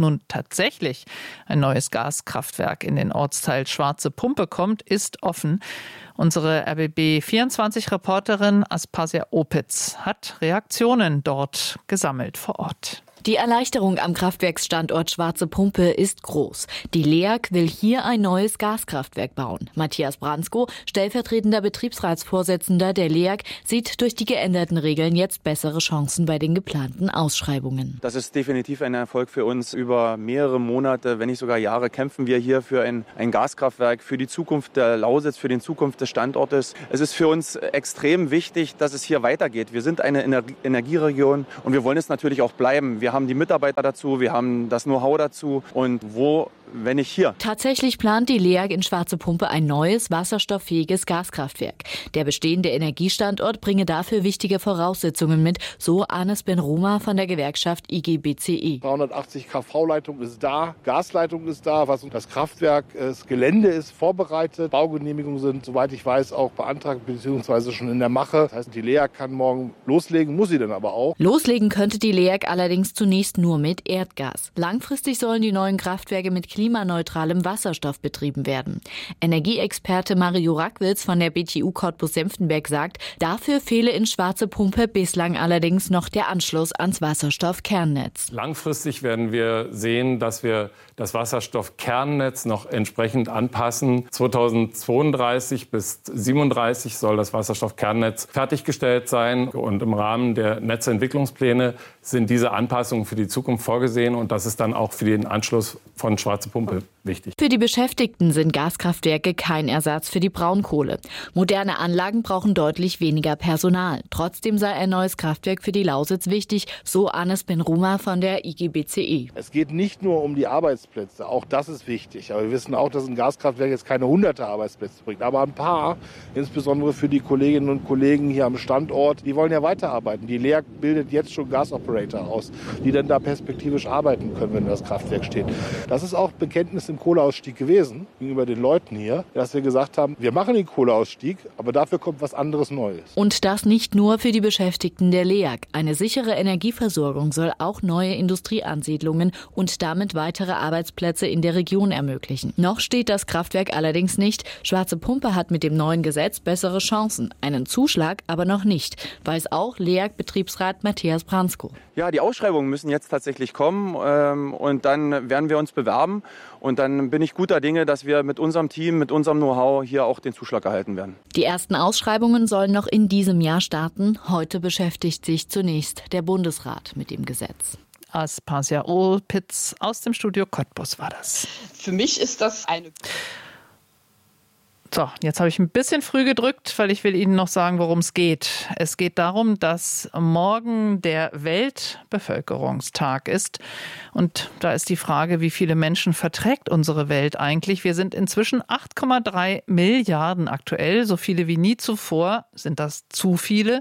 nun tatsächlich ein neues Gaskraftwerk in den Ortsteil Schwarze Pumpe kommt, ist offen. Unsere RBB24-Reporterin Aspasia Opitz hat Reaktionen dort gesammelt vor Ort. Die Erleichterung am Kraftwerksstandort Schwarze Pumpe ist groß. Die LEAG will hier ein neues Gaskraftwerk bauen. Matthias Bransko, stellvertretender Betriebsratsvorsitzender der LEAG, sieht durch die geänderten Regeln jetzt bessere Chancen bei den geplanten Ausschreibungen. Das ist definitiv ein Erfolg für uns. Über mehrere Monate, wenn nicht sogar Jahre, kämpfen wir hier für ein Gaskraftwerk, für die Zukunft der Lausitz, für die Zukunft des Standortes. Es ist für uns extrem wichtig, dass es hier weitergeht. Wir sind eine Energieregion und wir wollen es natürlich auch bleiben. Wir haben die Mitarbeiter dazu, wir haben das Know-how dazu und wo, wenn nicht hier. Tatsächlich plant die LEAG in Schwarze Pumpe ein neues, wasserstofffähiges Gaskraftwerk. Der bestehende Energiestandort bringe dafür wichtige Voraussetzungen mit, so Anis Ben-Ruma von der Gewerkschaft IG BCE. 380 kV-Leitung ist da, Gasleitung ist da, das Kraftwerk, das Gelände ist vorbereitet, Baugenehmigungen sind, soweit ich weiß, auch beantragt bzw. schon in der Mache. Das heißt, die LEAG kann morgen loslegen, muss sie dann aber auch. Loslegen könnte die LEAG allerdings zunächst nur mit Erdgas. Langfristig sollen die neuen Kraftwerke mit klimaneutralem Wasserstoff betrieben werden. Energieexperte Mario Rackwitz von der BTU Cottbus-Senftenberg sagt, dafür fehle in Schwarze Pumpe bislang allerdings noch der Anschluss ans Wasserstoffkernnetz. Langfristig werden wir sehen, dass wir das Wasserstoffkernnetz noch entsprechend anpassen. 2032 bis 2037 soll das Wasserstoffkernnetz fertiggestellt sein und im Rahmen der Netzentwicklungspläne sind diese Anpassungen für die Zukunft vorgesehen und das ist dann auch für den Anschluss von Schwarze Pumpe wichtig. Für die Beschäftigten sind Gaskraftwerke kein Ersatz für die Braunkohle. Moderne Anlagen brauchen deutlich weniger Personal. Trotzdem sei ein neues Kraftwerk für die Lausitz wichtig, so Anis Ben-Ruma von der IG BCE. Es geht nicht nur um die Arbeitsplätze, auch das ist wichtig. Aber wir wissen auch, dass ein Gaskraftwerk jetzt keine 100er Arbeitsplätze bringt, aber ein paar, insbesondere für die Kolleginnen und Kollegen hier am Standort, die wollen ja weiterarbeiten. Die LEAG bildet jetzt schon Gasoperator aus, die dann da perspektivisch arbeiten können, wenn das Kraftwerk steht. Das ist auch Bekenntnis im Kohleausstieg gewesen, gegenüber den Leuten hier, dass wir gesagt haben, wir machen den Kohleausstieg, aber dafür kommt was anderes Neues. Und das nicht nur für die Beschäftigten der LEAG. Eine sichere Energieversorgung soll auch neue Industrieansiedlungen und damit weitere Arbeitsplätze in der Region ermöglichen. Noch steht das Kraftwerk allerdings nicht. Schwarze Pumpe hat mit dem neuen Gesetz bessere Chancen. Einen Zuschlag aber noch nicht, weiß auch LEAG-Betriebsrat Matthias Bransko. Ja, die Ausschreibungen müssen jetzt tatsächlich kommen und dann werden wir uns bewerben und dann bin ich guter Dinge, dass wir mit unserem Team, mit unserem Know-how hier auch den Zuschlag erhalten werden. Die ersten Ausschreibungen sollen noch in diesem Jahr starten. Heute beschäftigt sich zunächst der Bundesrat mit dem Gesetz. Aspasia Opitz aus dem Studio Cottbus war das. Für mich ist das eine... So, jetzt habe ich ein bisschen früh gedrückt, weil ich will Ihnen noch sagen, worum es geht. Es geht darum, dass morgen der Weltbevölkerungstag ist. Und da ist die Frage, wie viele Menschen verträgt unsere Welt eigentlich? Wir sind inzwischen 8,3 Milliarden aktuell, so viele wie nie zuvor. Sind das zu viele?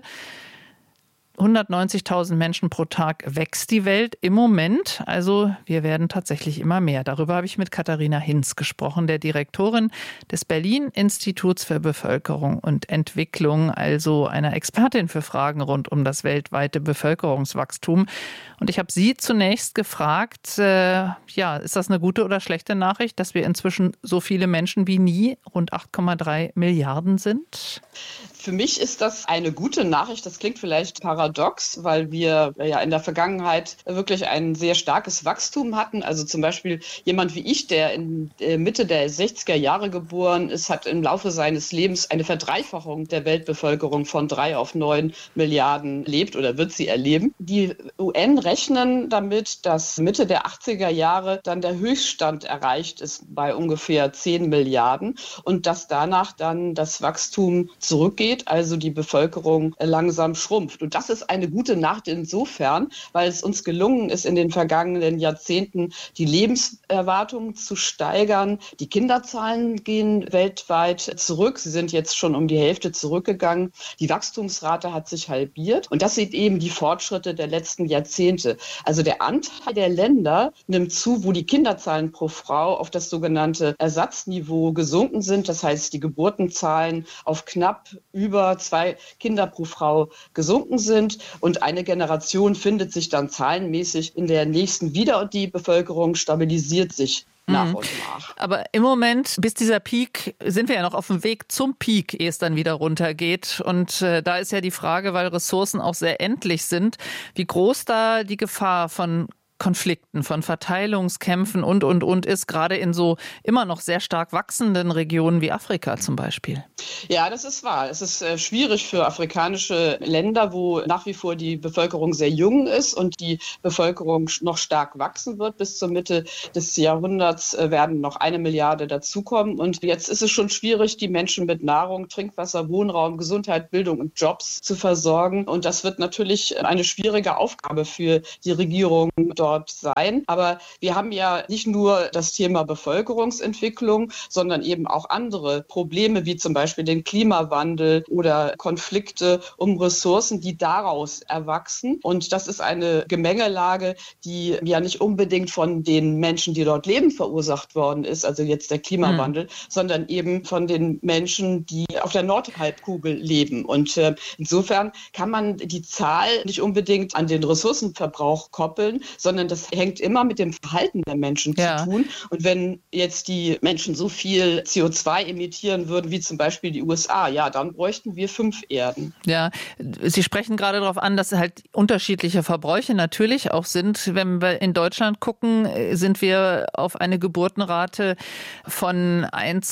190.000 Menschen pro Tag wächst die Welt im Moment. Also wir werden tatsächlich immer mehr. Darüber habe ich mit Katharina Hinz gesprochen, der Direktorin des Berlin-Instituts für Bevölkerung und Entwicklung, also einer Expertin für Fragen rund um das weltweite Bevölkerungswachstum. Und ich habe sie zunächst gefragt, ist das eine gute oder schlechte Nachricht, dass wir inzwischen so viele Menschen wie nie, rund 8,3 Milliarden sind? Für mich ist das eine gute Nachricht. Das klingt vielleicht paradox, weil wir ja in der Vergangenheit wirklich ein sehr starkes Wachstum hatten. Also zum Beispiel jemand wie ich, der in Mitte der 60er Jahre geboren ist, hat im Laufe seines Lebens eine Verdreifachung der Weltbevölkerung von 3 auf 9 Milliarden lebt oder wird sie erleben. Die UN rechnen damit, dass Mitte der 80er Jahre dann der Höchststand erreicht ist bei ungefähr 10 Milliarden und dass danach dann das Wachstum zurückgeht, also die Bevölkerung langsam schrumpft. Und das ist eine gute Nachricht insofern, weil es uns gelungen ist, in den vergangenen Jahrzehnten die Lebenserwartung zu steigern. Die Kinderzahlen gehen weltweit zurück. Sie sind jetzt schon um die Hälfte zurückgegangen. Die Wachstumsrate hat sich halbiert. Und das sind eben die Fortschritte der letzten Jahrzehnte. Also der Anteil der Länder nimmt zu, wo die Kinderzahlen pro Frau auf das sogenannte Ersatzniveau gesunken sind. Das heißt, die Geburtenzahlen auf knapp über 2 Kinder pro Frau gesunken sind. Und eine Generation findet sich dann zahlenmäßig in der nächsten wieder und die Bevölkerung stabilisiert sich nach und nach. Aber im Moment, bis dieser Peak, sind wir ja noch auf dem Weg zum Peak, ehe es dann wieder runtergeht. Und da ist ja die Frage, weil Ressourcen auch sehr endlich sind, wie groß da die Gefahr von Konflikten, von Verteilungskämpfen und ist, gerade in so immer noch sehr stark wachsenden Regionen wie Afrika zum Beispiel. Ja, das ist wahr. Es ist schwierig für afrikanische Länder, wo nach wie vor die Bevölkerung sehr jung ist und die Bevölkerung noch stark wachsen wird. Bis zur Mitte des Jahrhunderts werden noch 1 Milliarde dazukommen. Und jetzt ist es schon schwierig, die Menschen mit Nahrung, Trinkwasser, Wohnraum, Gesundheit, Bildung und Jobs zu versorgen. Und das wird natürlich eine schwierige Aufgabe für die Regierung dort sein. Aber wir haben ja nicht nur das Thema Bevölkerungsentwicklung, sondern eben auch andere Probleme, wie zum Beispiel den Klimawandel oder Konflikte um Ressourcen, die daraus erwachsen. Und das ist eine Gemengelage, die ja nicht unbedingt von den Menschen, die dort leben, verursacht worden ist, also jetzt der Klimawandel, sondern eben von den Menschen, die auf der Nordhalbkugel leben. Und insofern kann man die Zahl nicht unbedingt an den Ressourcenverbrauch koppeln, sondern das hängt immer mit dem Verhalten der Menschen zu tun. Und wenn jetzt die Menschen so viel CO2 emittieren würden, wie zum Beispiel die USA, ja, dann bräuchten wir 5 Erden. Ja, Sie sprechen gerade darauf an, dass halt unterschiedliche Verbräuche natürlich auch sind. Wenn wir in Deutschland gucken, sind wir auf eine Geburtenrate von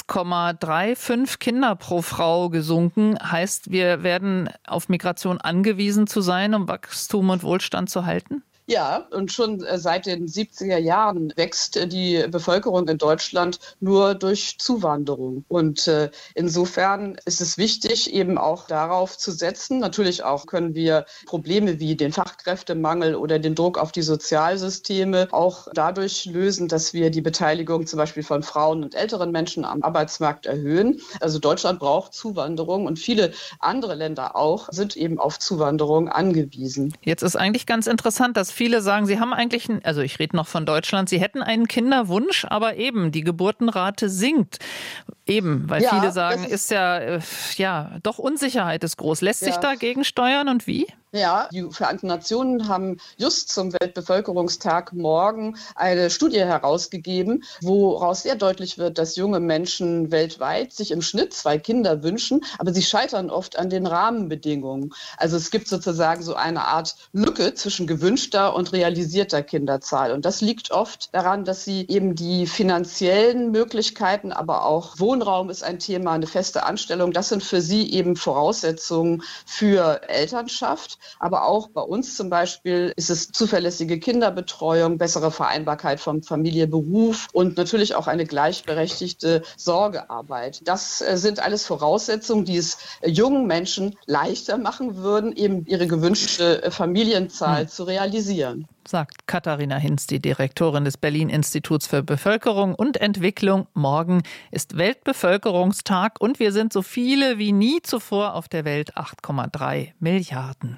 1,35 Kinder pro Frau gesunken. Heißt, wir werden auf Migration angewiesen zu sein, um Wachstum und Wohlstand zu halten? Ja, und schon seit den 70er Jahren wächst die Bevölkerung in Deutschland nur durch Zuwanderung. Und insofern ist es wichtig, eben auch darauf zu setzen. Natürlich auch können wir Probleme wie den Fachkräftemangel oder den Druck auf die Sozialsysteme auch dadurch lösen, dass wir die Beteiligung zum Beispiel von Frauen und älteren Menschen am Arbeitsmarkt erhöhen. Also Deutschland braucht Zuwanderung und viele andere Länder auch sind eben auf Zuwanderung angewiesen. Jetzt ist eigentlich ganz interessant, dass viele sagen, sie haben eigentlich, also ich rede noch von Deutschland, sie hätten einen Kinderwunsch, aber eben die Geburtenrate sinkt. Eben, weil viele sagen, ist ja doch Unsicherheit ist groß. Lässt sich dagegen steuern und wie? Ja, die Vereinten Nationen haben just zum Weltbevölkerungstag morgen eine Studie herausgegeben, woraus sehr deutlich wird, dass junge Menschen weltweit sich im Schnitt 2 Kinder wünschen, aber sie scheitern oft an den Rahmenbedingungen. Also es gibt sozusagen so eine Art Lücke zwischen gewünschter und realisierter Kinderzahl. Und das liegt oft daran, dass sie eben die finanziellen Möglichkeiten, aber auch Wohnraum ist ein Thema, eine feste Anstellung, das sind für sie eben Voraussetzungen für Elternschaft. Aber auch bei uns zum Beispiel ist es zuverlässige Kinderbetreuung, bessere Vereinbarkeit von Familie, Beruf und natürlich auch eine gleichberechtigte Sorgearbeit. Das sind alles Voraussetzungen, die es jungen Menschen leichter machen würden, eben ihre gewünschte Familienzahl zu realisieren. Sagt Katharina Hinz, die Direktorin des Berlin-Instituts für Bevölkerung und Entwicklung. Morgen ist Weltbevölkerungstag und wir sind so viele wie nie zuvor auf der Welt, 8,3 Milliarden.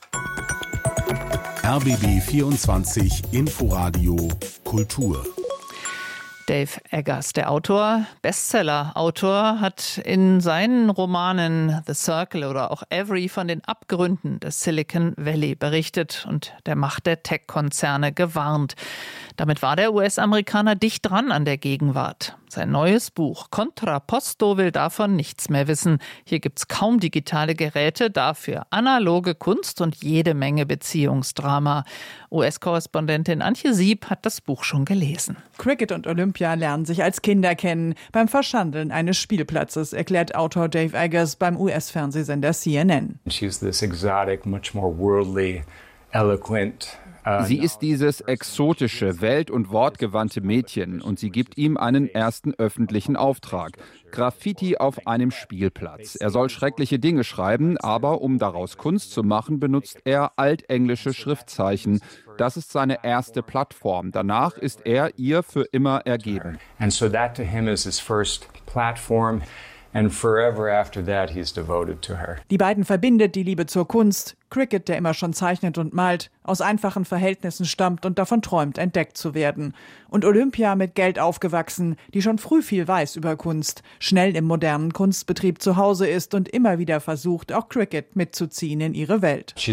RBB 24 Inforadio Kultur. Dave Eggers, der Autor, Bestseller-Autor, hat in seinen Romanen The Circle oder auch Every von den Abgründen des Silicon Valley berichtet und der Macht der Tech-Konzerne gewarnt. Damit war der US-Amerikaner dicht dran an der Gegenwart. Sein neues Buch Contrapposto will davon nichts mehr wissen. Hier gibt's kaum digitale Geräte, dafür analoge Kunst und jede Menge Beziehungsdrama. US-Korrespondentin Antje Sieb hat das Buch schon gelesen. Cricket und Olympia lernen sich als Kinder kennen. Beim Verschandeln eines Spielplatzes, erklärt Autor Dave Eggers beim US-Fernsehsender CNN. She's this exotic, much more worldly, eloquent. Sie ist dieses exotische, welt- und wortgewandte Mädchen und sie gibt ihm einen ersten öffentlichen Auftrag. Graffiti auf einem Spielplatz. Er soll schreckliche Dinge schreiben, aber um daraus Kunst zu machen, benutzt er altenglische Schriftzeichen. Das ist seine erste Plattform. Danach ist er ihr für immer ergeben. And so that to him is his first platform. And forever after that, he's devoted to her. Die beiden verbindet die Liebe zur Kunst, Cricket, der immer schon zeichnet und malt, aus einfachen Verhältnissen stammt und davon träumt, entdeckt zu werden. Und Olympia mit Geld aufgewachsen, die schon früh viel weiß über Kunst, schnell im modernen Kunstbetrieb zu Hause ist und immer wieder versucht, auch Cricket mitzuziehen in ihre Welt. Sie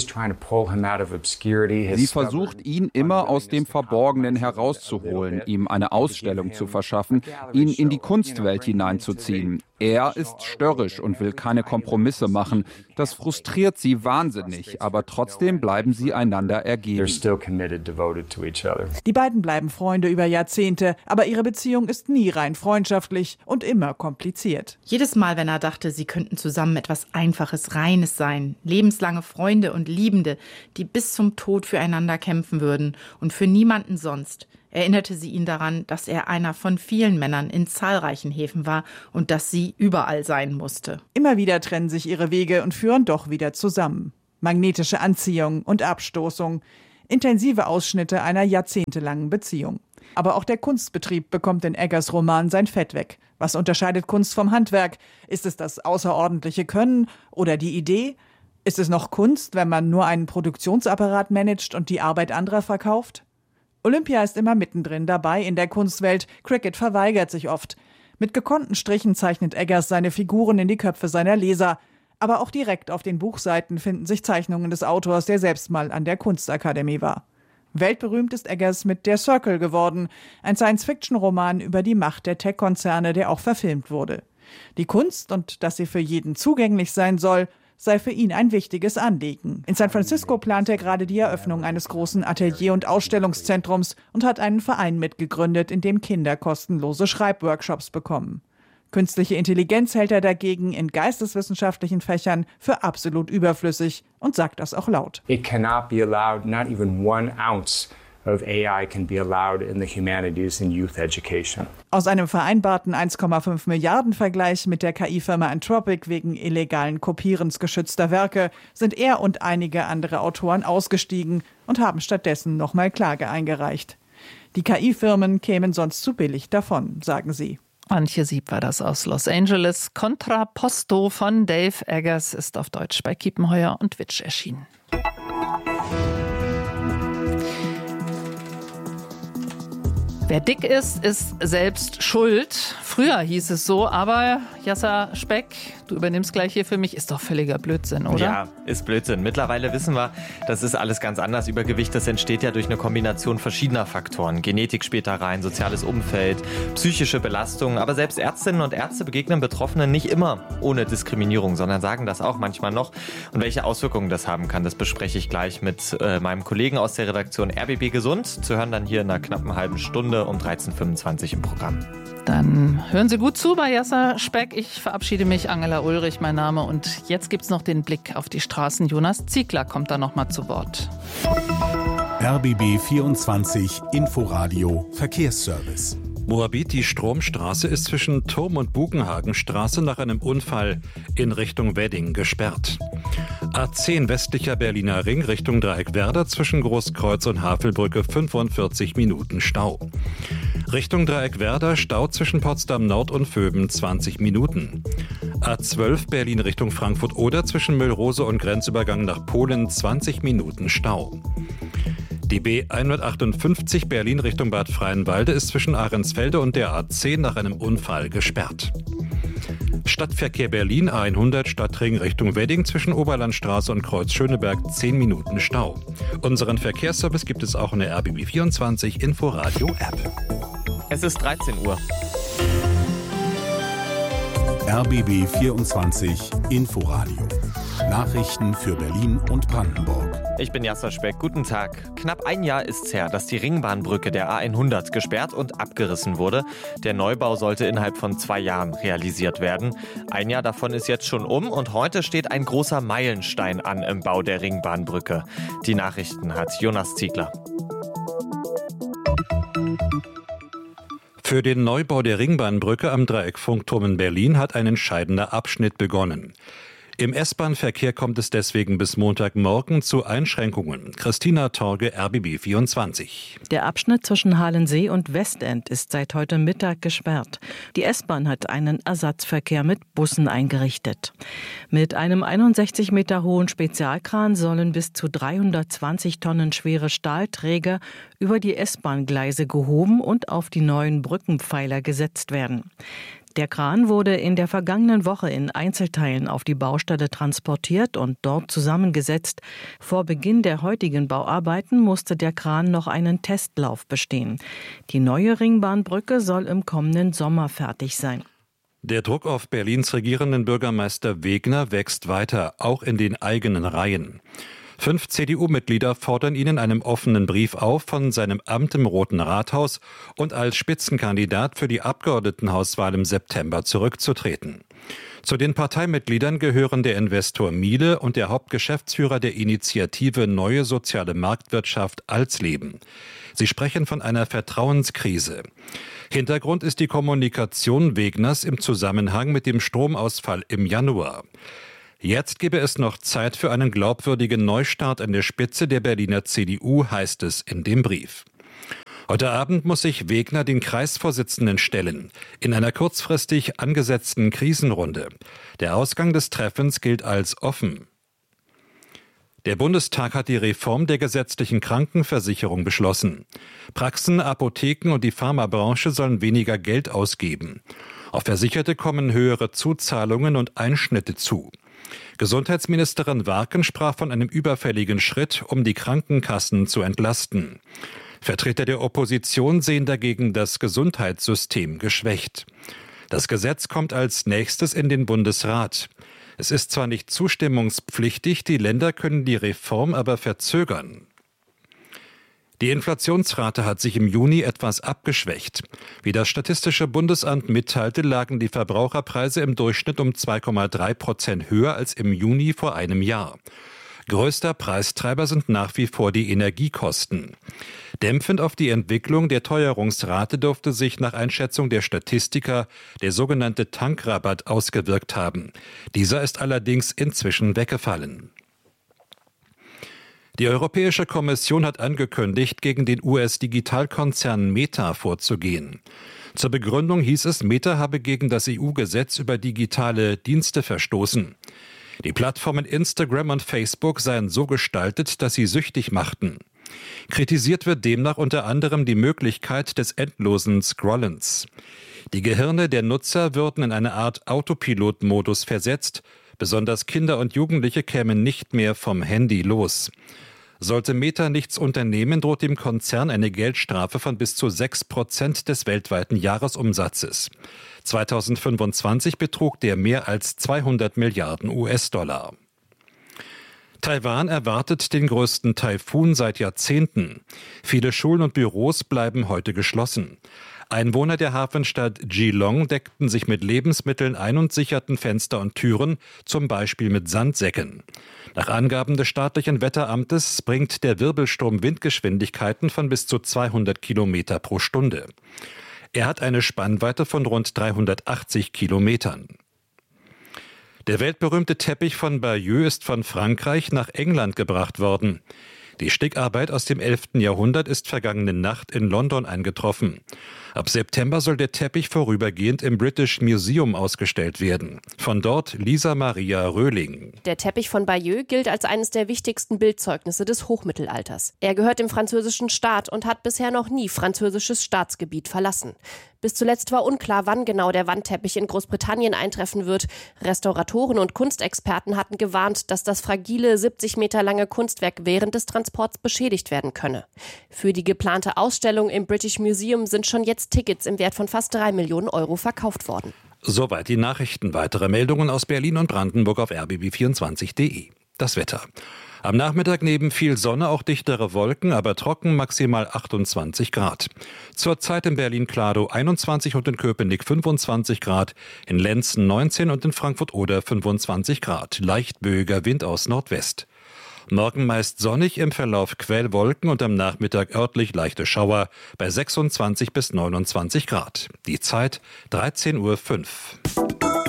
versucht, ihn immer aus dem Verborgenen herauszuholen, ihm eine Ausstellung zu verschaffen, ihn in die Kunstwelt hineinzuziehen. Er ist störrisch und will keine Kompromisse machen. Das frustriert sie wahnsinnig, aber trotzdem bleiben sie einander ergeben. Die beiden bleiben Freunde über Jahrzehnte, aber ihre Beziehung ist nie rein freundschaftlich und immer kompliziert. Jedes Mal, wenn er dachte, sie könnten zusammen etwas Einfaches, Reines sein, lebenslange Freunde und Liebende, die bis zum Tod füreinander kämpfen würden und für niemanden sonst, erinnerte sie ihn daran, dass er einer von vielen Männern in zahlreichen Häfen war und dass sie überall sein musste. Immer wieder trennen sich ihre Wege und führen doch wieder zusammen. Magnetische Anziehung und Abstoßung. Intensive Ausschnitte einer jahrzehntelangen Beziehung. Aber auch der Kunstbetrieb bekommt in Eggers Roman sein Fett weg. Was unterscheidet Kunst vom Handwerk? Ist es das außerordentliche Können oder die Idee? Ist es noch Kunst, wenn man nur einen Produktionsapparat managt und die Arbeit anderer verkauft? Olympia ist immer mittendrin dabei in der Kunstwelt. Cricket verweigert sich oft. Mit gekonnten Strichen zeichnet Eggers seine Figuren in die Köpfe seiner Leser. Aber auch direkt auf den Buchseiten finden sich Zeichnungen des Autors, der selbst mal an der Kunstakademie war. Weltberühmt ist Eggers mit Der Circle geworden, ein Science-Fiction-Roman über die Macht der Tech-Konzerne, der auch verfilmt wurde. Die Kunst und dass sie für jeden zugänglich sein soll, sei für ihn ein wichtiges Anliegen. In San Francisco plant er gerade die Eröffnung eines großen Atelier- und Ausstellungszentrums und hat einen Verein mitgegründet, in dem Kinder kostenlose Schreibworkshops bekommen. Künstliche Intelligenz hält er dagegen in geisteswissenschaftlichen Fächern für absolut überflüssig und sagt das auch laut. It cannot be allowed, not even 1 ounce of AI can be allowed in the humanities and youth education. Aus einem vereinbarten 1,5 Milliarden Vergleich mit der KI-Firma Anthropic wegen illegalen Kopierens geschützter Werke sind er und einige andere Autoren ausgestiegen und haben stattdessen nochmal Klage eingereicht. Die KI-Firmen kämen sonst zu billig davon, sagen sie. Antje Sieb war das aus Los Angeles. Contrapposto von Dave Eggers ist auf Deutsch bei Kiepenheuer und Witsch erschienen. Wer dick ist, ist selbst schuld. Früher hieß es so, aber Jasser Speck, du übernimmst gleich hier für mich, ist doch völliger Blödsinn, oder? Ja, ist Blödsinn. Mittlerweile wissen wir, das ist alles ganz anders. Übergewicht, das entsteht ja durch eine Kombination verschiedener Faktoren. Genetik spielt da rein, soziales Umfeld, psychische Belastungen. Aber selbst Ärztinnen und Ärzte begegnen Betroffenen nicht immer ohne Diskriminierung, sondern sagen das auch manchmal noch. Und welche Auswirkungen das haben kann, das bespreche ich gleich mit meinem Kollegen aus der Redaktion RBB Gesund. Zu hören dann hier in einer knappen halben Stunde um 13.25 Uhr im Programm. Dann hören Sie gut zu bei Jasser Speck. Ich verabschiede mich, Angela Ulrich mein Name. Und jetzt gibt's noch den Blick auf die Straßen. Jonas Ziegler kommt da noch mal zu Wort. RBB 24 Inforadio Verkehrsservice. Moabit, die Stromstraße ist zwischen Turm- und Bugenhagenstraße nach einem Unfall in Richtung Wedding gesperrt. A10 westlicher Berliner Ring Richtung Dreieckwerder zwischen Großkreuz und Havelbrücke 45 Minuten Stau. Richtung Dreieckwerder Stau zwischen Potsdam Nord und Vöben 20 Minuten. A12 Berlin Richtung Frankfurt-Oder zwischen Müllrose und Grenzübergang nach Polen 20 Minuten Stau. Die B158 Berlin Richtung Bad Freienwalde ist zwischen Ahrensfelde und der A10 nach einem Unfall gesperrt. Stadtverkehr Berlin A100 Stadtring Richtung Wedding zwischen Oberlandstraße und Kreuz Schöneberg 10 Minuten Stau. Unseren Verkehrsservice gibt es auch in der RBB 24 Inforadio App. Es ist 13 Uhr. RBB 24 Inforadio. Nachrichten für Berlin und Brandenburg. Ich bin Jasser Speck. Guten Tag. Knapp ein Jahr ist's her, dass die Ringbahnbrücke der A100 gesperrt und abgerissen wurde. Der Neubau sollte innerhalb von 2 Jahren realisiert werden. Ein Jahr davon ist jetzt schon um und heute steht ein großer Meilenstein an im Bau der Ringbahnbrücke. Die Nachrichten hat Jonas Ziegler. Für den Neubau der Ringbahnbrücke am Dreieckfunkturm in Berlin hat ein entscheidender Abschnitt begonnen. Im S-Bahn-Verkehr kommt es deswegen bis Montagmorgen zu Einschränkungen. Christina Torge, RBB 24. Der Abschnitt zwischen Halensee und Westend ist seit heute Mittag gesperrt. Die S-Bahn hat einen Ersatzverkehr mit Bussen eingerichtet. Mit einem 61 Meter hohen Spezialkran sollen bis zu 320 Tonnen schwere Stahlträger über die S-Bahn-Gleise gehoben und auf die neuen Brückenpfeiler gesetzt werden. Der Kran wurde in der vergangenen Woche in Einzelteilen auf die Baustelle transportiert und dort zusammengesetzt. Vor Beginn der heutigen Bauarbeiten musste der Kran noch einen Testlauf bestehen. Die neue Ringbahnbrücke soll im kommenden Sommer fertig sein. Der Druck auf Berlins regierenden Bürgermeister Wegner wächst weiter, auch in den eigenen Reihen. 5 CDU-Mitglieder fordern ihn in einem offenen Brief auf, von seinem Amt im Roten Rathaus und als Spitzenkandidat für die Abgeordnetenhauswahl im September zurückzutreten. Zu den Parteimitgliedern gehören der Investor Miele und der Hauptgeschäftsführer der Initiative Neue Soziale Marktwirtschaft Alsleben. Sie sprechen von einer Vertrauenskrise. Hintergrund ist die Kommunikation Wegners im Zusammenhang mit dem Stromausfall im Januar. Jetzt gebe es noch Zeit für einen glaubwürdigen Neustart an der Spitze der Berliner CDU, heißt es in dem Brief. Heute Abend muss sich Wegner den Kreisvorsitzenden stellen, in einer kurzfristig angesetzten Krisenrunde. Der Ausgang des Treffens gilt als offen. Der Bundestag hat die Reform der gesetzlichen Krankenversicherung beschlossen. Praxen, Apotheken und die Pharmabranche sollen weniger Geld ausgeben. Auf Versicherte kommen höhere Zuzahlungen und Einschnitte zu. Gesundheitsministerin Warken sprach von einem überfälligen Schritt, um die Krankenkassen zu entlasten. Vertreter der Opposition sehen dagegen das Gesundheitssystem geschwächt. Das Gesetz kommt als nächstes in den Bundesrat. Es ist zwar nicht zustimmungspflichtig, die Länder können die Reform aber verzögern. Die Inflationsrate hat sich im Juni etwas abgeschwächt. Wie das Statistische Bundesamt mitteilte, lagen die Verbraucherpreise im Durchschnitt um 2,3% höher als im Juni vor einem Jahr. Größter Preistreiber sind nach wie vor die Energiekosten. Dämpfend auf die Entwicklung der Teuerungsrate dürfte sich nach Einschätzung der Statistiker der sogenannte Tankrabatt ausgewirkt haben. Dieser ist allerdings inzwischen weggefallen. Die Europäische Kommission hat angekündigt, gegen den US-Digitalkonzern Meta vorzugehen. Zur Begründung hieß es, Meta habe gegen das EU-Gesetz über digitale Dienste verstoßen. Die Plattformen Instagram und Facebook seien so gestaltet, dass sie süchtig machten. Kritisiert wird demnach unter anderem die Möglichkeit des endlosen Scrollens. Die Gehirne der Nutzer würden in eine Art Autopilot-Modus versetzt. Besonders Kinder und Jugendliche kämen nicht mehr vom Handy los. Sollte Meta nichts unternehmen, droht dem Konzern eine Geldstrafe von bis zu 6% des weltweiten Jahresumsatzes. 2025 betrug der mehr als 200 Milliarden US-Dollar. Taiwan erwartet den größten Taifun seit Jahrzehnten. Viele Schulen und Büros bleiben heute geschlossen. Einwohner der Hafenstadt Geelong deckten sich mit Lebensmitteln ein und sicherten Fenster und Türen, zum Beispiel mit Sandsäcken. Nach Angaben des staatlichen Wetteramtes bringt der Wirbelsturm Windgeschwindigkeiten von bis zu 200 Kilometer pro Stunde. Er hat eine Spannweite von rund 380 Kilometern. Der weltberühmte Teppich von Bayeux ist von Frankreich nach England gebracht worden. Die Stickarbeit aus dem 11. Jahrhundert ist vergangene Nacht in London eingetroffen. Ab September soll der Teppich vorübergehend im British Museum ausgestellt werden. Von dort Lisa Maria Röhling. Der Teppich von Bayeux gilt als eines der wichtigsten Bildzeugnisse des Hochmittelalters. Er gehört dem französischen Staat und hat bisher noch nie französisches Staatsgebiet verlassen. Bis zuletzt war unklar, wann genau der Wandteppich in Großbritannien eintreffen wird. Restauratoren und Kunstexperten hatten gewarnt, dass das fragile, 70 Meter lange Kunstwerk während des Transports beschädigt werden könne. Für die geplante Ausstellung im British Museum sind schon jetzt Tickets im Wert von fast 3 Millionen Euro verkauft worden. Soweit die Nachrichten. Weitere Meldungen aus Berlin und Brandenburg auf rbb24.de. Das Wetter. Am Nachmittag neben viel Sonne auch dichtere Wolken, aber trocken, maximal 28 Grad. Zurzeit in Berlin-Kladow 21 und in Köpenick 25 Grad, in Lenzen 19 und in Frankfurt-Oder 25 Grad. Leicht böiger Wind aus Nordwest. Morgen meist sonnig, im Verlauf Quellwolken und am Nachmittag örtlich leichte Schauer bei 26 bis 29 Grad. Die Zeit 13:05 Uhr.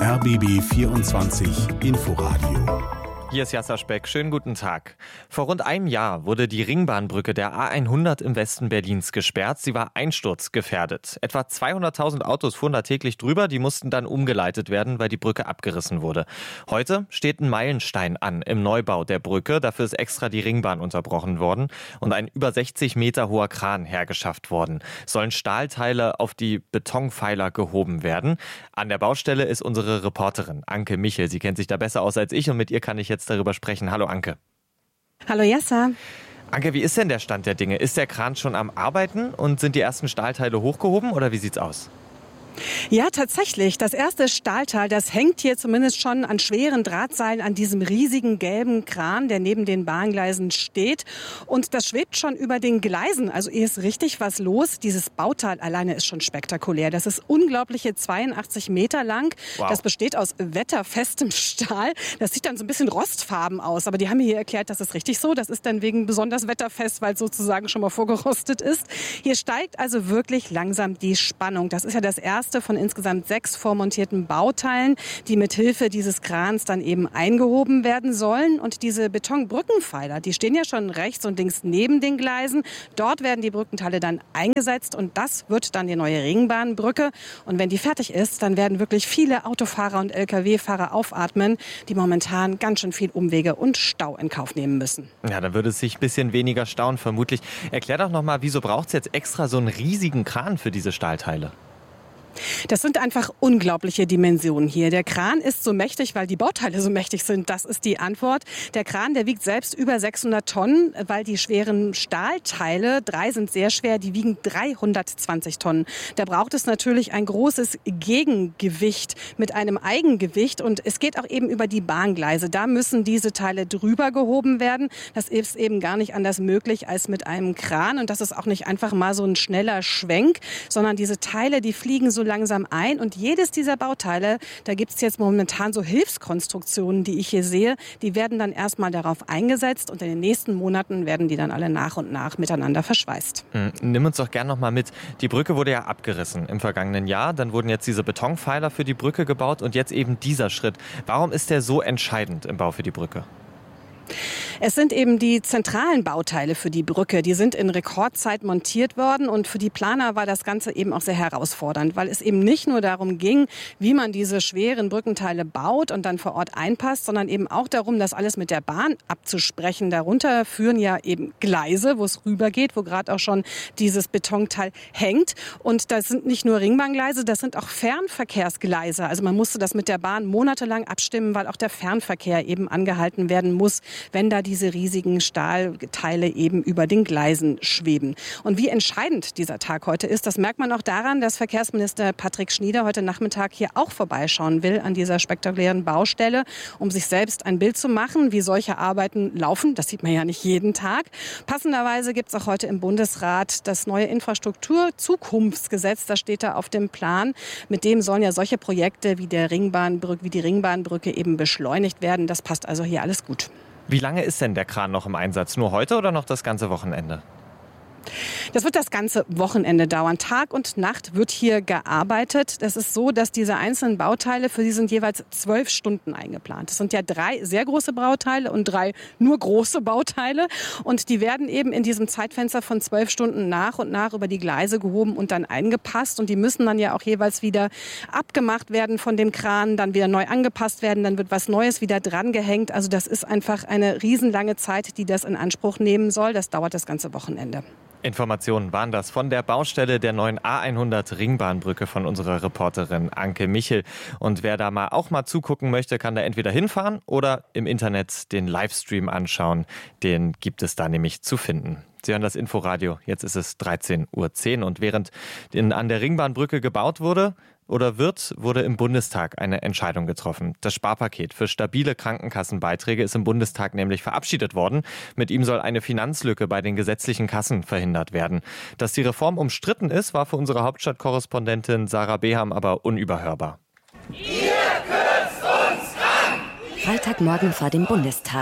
RBB 24 Inforadio. Hier ist Jasser Speck. Schönen guten Tag. Vor rund einem Jahr wurde die Ringbahnbrücke der A100 im Westen Berlins gesperrt. Sie war einsturzgefährdet. Etwa 200.000 Autos fuhren da täglich drüber. Die mussten dann umgeleitet werden, weil die Brücke abgerissen wurde. Heute steht ein Meilenstein an im Neubau der Brücke. Dafür ist extra die Ringbahn unterbrochen worden und ein über 60 Meter hoher Kran hergeschafft worden. Sollen Stahlteile auf die Betonpfeiler gehoben werden. An der Baustelle ist unsere Reporterin Anke Michel. Sie kennt sich da besser aus als ich und mit ihr kann ich jetzt darüber sprechen. Hallo Anke. Hallo Jasser. Anke, wie ist denn der Stand der Dinge? Ist der Kran schon am Arbeiten und sind die ersten Stahlteile hochgehoben oder wie sieht's aus? Ja, tatsächlich. Das erste Stahlteil, das hängt hier zumindest schon an schweren Drahtseilen an diesem riesigen gelben Kran, der neben den Bahngleisen steht. Und das schwebt schon über den Gleisen. Also hier ist richtig was los. Dieses Bauteil alleine ist schon spektakulär. Das ist unglaubliche 82 Meter lang. Wow. Das besteht aus wetterfestem Stahl. Das sieht dann so ein bisschen rostfarben aus. Aber die haben mir hier erklärt, das ist richtig so. Das ist dann wegen besonders wetterfest, weil es sozusagen schon mal vorgerostet ist. Hier steigt also wirklich langsam die Spannung. Das ist ja das erste von insgesamt 6 vormontierten Bauteilen, die mit Hilfe dieses Krans dann eben eingehoben werden sollen. Und diese Betonbrückenpfeiler, die stehen ja schon rechts und links neben den Gleisen. Dort werden die Brückenteile dann eingesetzt und das wird dann die neue Ringbahnbrücke. Und wenn die fertig ist, dann werden wirklich viele Autofahrer und Lkw-Fahrer aufatmen, die momentan ganz schön viel Umwege und Stau in Kauf nehmen müssen. Ja, dann würde es sich ein bisschen weniger stauen vermutlich. Erklär doch noch mal, wieso braucht es jetzt extra so einen riesigen Kran für diese Stahlteile? Das sind einfach unglaubliche Dimensionen hier. Der Kran ist so mächtig, weil die Bauteile so mächtig sind. Das ist die Antwort. Der Kran, der wiegt selbst über 600 Tonnen, weil die schweren Stahlteile, 3 sind sehr schwer, die wiegen 320 Tonnen. Da braucht es natürlich ein großes Gegengewicht mit einem Eigengewicht. Und es geht auch eben über die Bahngleise. Da müssen diese Teile drüber gehoben werden. Das ist eben gar nicht anders möglich als mit einem Kran. Und das ist auch nicht einfach mal so ein schneller Schwenk, sondern diese Teile, die fliegen so langsam ein und jedes dieser Bauteile, da gibt es jetzt momentan so Hilfskonstruktionen, die ich hier sehe, die werden dann erstmal darauf eingesetzt und in den nächsten Monaten werden die dann alle nach und nach miteinander verschweißt. Nimm uns doch gern noch mal mit. Die Brücke wurde ja abgerissen im vergangenen Jahr, dann wurden jetzt diese Betonpfeiler für die Brücke gebaut und jetzt eben dieser Schritt. Warum ist der so entscheidend im Bau für die Brücke? Es sind eben die zentralen Bauteile für die Brücke. Die sind in Rekordzeit montiert worden und für die Planer war das Ganze eben auch sehr herausfordernd, weil es eben nicht nur darum ging, wie man diese schweren Brückenteile baut und dann vor Ort einpasst, sondern eben auch darum, das alles mit der Bahn abzusprechen. Darunter führen ja eben Gleise, wo es rübergeht, wo gerade auch schon dieses Betonteil hängt. Und das sind nicht nur Ringbahngleise, das sind auch Fernverkehrsgleise. Also man musste das mit der Bahn monatelang abstimmen, weil auch der Fernverkehr eben angehalten werden muss, wenn da diese riesigen Stahlteile eben über den Gleisen schweben. Und wie entscheidend dieser Tag heute ist, das merkt man auch daran, dass Verkehrsminister Patrick Schnieder heute Nachmittag hier auch vorbeischauen will an dieser spektakulären Baustelle, um sich selbst ein Bild zu machen, wie solche Arbeiten laufen. Das sieht man ja nicht jeden Tag. Passenderweise gibt es auch heute im Bundesrat das neue Infrastrukturzukunftsgesetz. Das steht da auf dem Plan. Mit dem sollen ja solche Projekte wie die Ringbahnbrücke eben beschleunigt werden. Das passt also hier alles gut. Wie lange ist denn der Kran noch im Einsatz? Nur heute oder noch das ganze Wochenende? Das wird das ganze Wochenende dauern. Tag und Nacht wird hier gearbeitet. Das ist so, dass diese einzelnen Bauteile, für die sind jeweils 12 Stunden eingeplant. Das sind ja 3 sehr große Bauteile und 3 nur große Bauteile. Und die werden eben in diesem Zeitfenster von 12 Stunden nach und nach über die Gleise gehoben und dann eingepasst. Und die müssen dann ja auch jeweils wieder abgemacht werden von dem Kran, dann wieder neu angepasst werden. Dann wird was Neues wieder dran gehängt. Also das ist einfach eine riesenlange Zeit, die das in Anspruch nehmen soll. Das dauert das ganze Wochenende. Informationen waren das von der Baustelle der neuen A100 Ringbahnbrücke von unserer Reporterin Anke Michel. Und wer da auch mal zugucken möchte, kann da entweder hinfahren oder im Internet den Livestream anschauen. Den gibt es da nämlich zu finden. Sie hören das Inforadio. Jetzt ist es 13:10 Uhr. Und während an der Ringbahnbrücke gebaut wurde, wurde im Bundestag eine Entscheidung getroffen. Das Sparpaket für stabile Krankenkassenbeiträge ist im Bundestag nämlich verabschiedet worden. Mit ihm soll eine Finanzlücke bei den gesetzlichen Kassen verhindert werden. Dass die Reform umstritten ist, war für unsere Hauptstadtkorrespondentin Sarah Beham aber unüberhörbar. Ihr kürzt uns ran! Freitagmorgen vor dem Bundestag.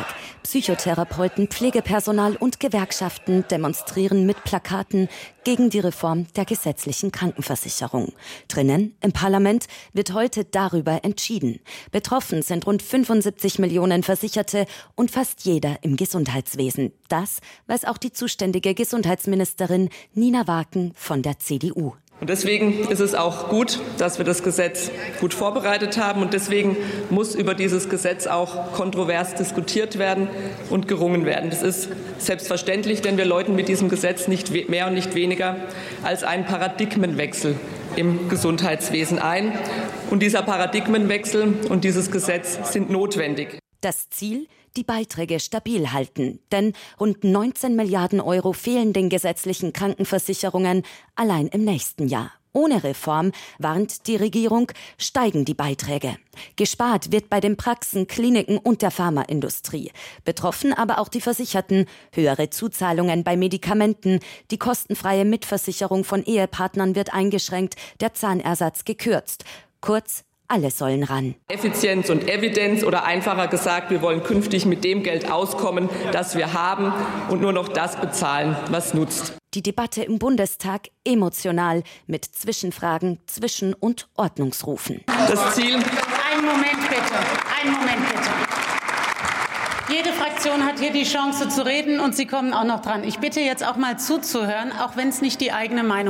Psychotherapeuten, Pflegepersonal und Gewerkschaften demonstrieren mit Plakaten gegen die Reform der gesetzlichen Krankenversicherung. Drinnen im Parlament wird heute darüber entschieden. Betroffen sind rund 75 Millionen Versicherte und fast jeder im Gesundheitswesen. Das weiß auch die zuständige Gesundheitsministerin Nina Waken von der CDU. Und deswegen ist es auch gut, dass wir das Gesetz gut vorbereitet haben. Und deswegen muss über dieses Gesetz auch kontrovers diskutiert werden und gerungen werden. Das ist selbstverständlich, denn wir läuten mit diesem Gesetz nicht mehr und nicht weniger als einen Paradigmenwechsel im Gesundheitswesen ein. Und dieser Paradigmenwechsel und dieses Gesetz sind notwendig. Das Ziel? Die Beiträge stabil halten. Denn rund 19 Milliarden Euro fehlen den gesetzlichen Krankenversicherungen allein im nächsten Jahr. Ohne Reform, warnt die Regierung, steigen die Beiträge. Gespart wird bei den Praxen, Kliniken und der Pharmaindustrie. Betroffen aber auch die Versicherten. Höhere Zuzahlungen bei Medikamenten, die kostenfreie Mitversicherung von Ehepartnern wird eingeschränkt, der Zahnersatz gekürzt. Kurz, alle sollen ran. Effizienz und Evidenz oder einfacher gesagt, wir wollen künftig mit dem Geld auskommen, das wir haben und nur noch das bezahlen, was nutzt. Die Debatte im Bundestag emotional mit Zwischenfragen, Zwischen- und Ordnungsrufen. Das Ziel. Einen Moment bitte. Jede Fraktion hat hier die Chance zu reden und Sie kommen auch noch dran. Ich bitte jetzt auch mal zuzuhören, auch wenn es nicht die eigene Meinung ist.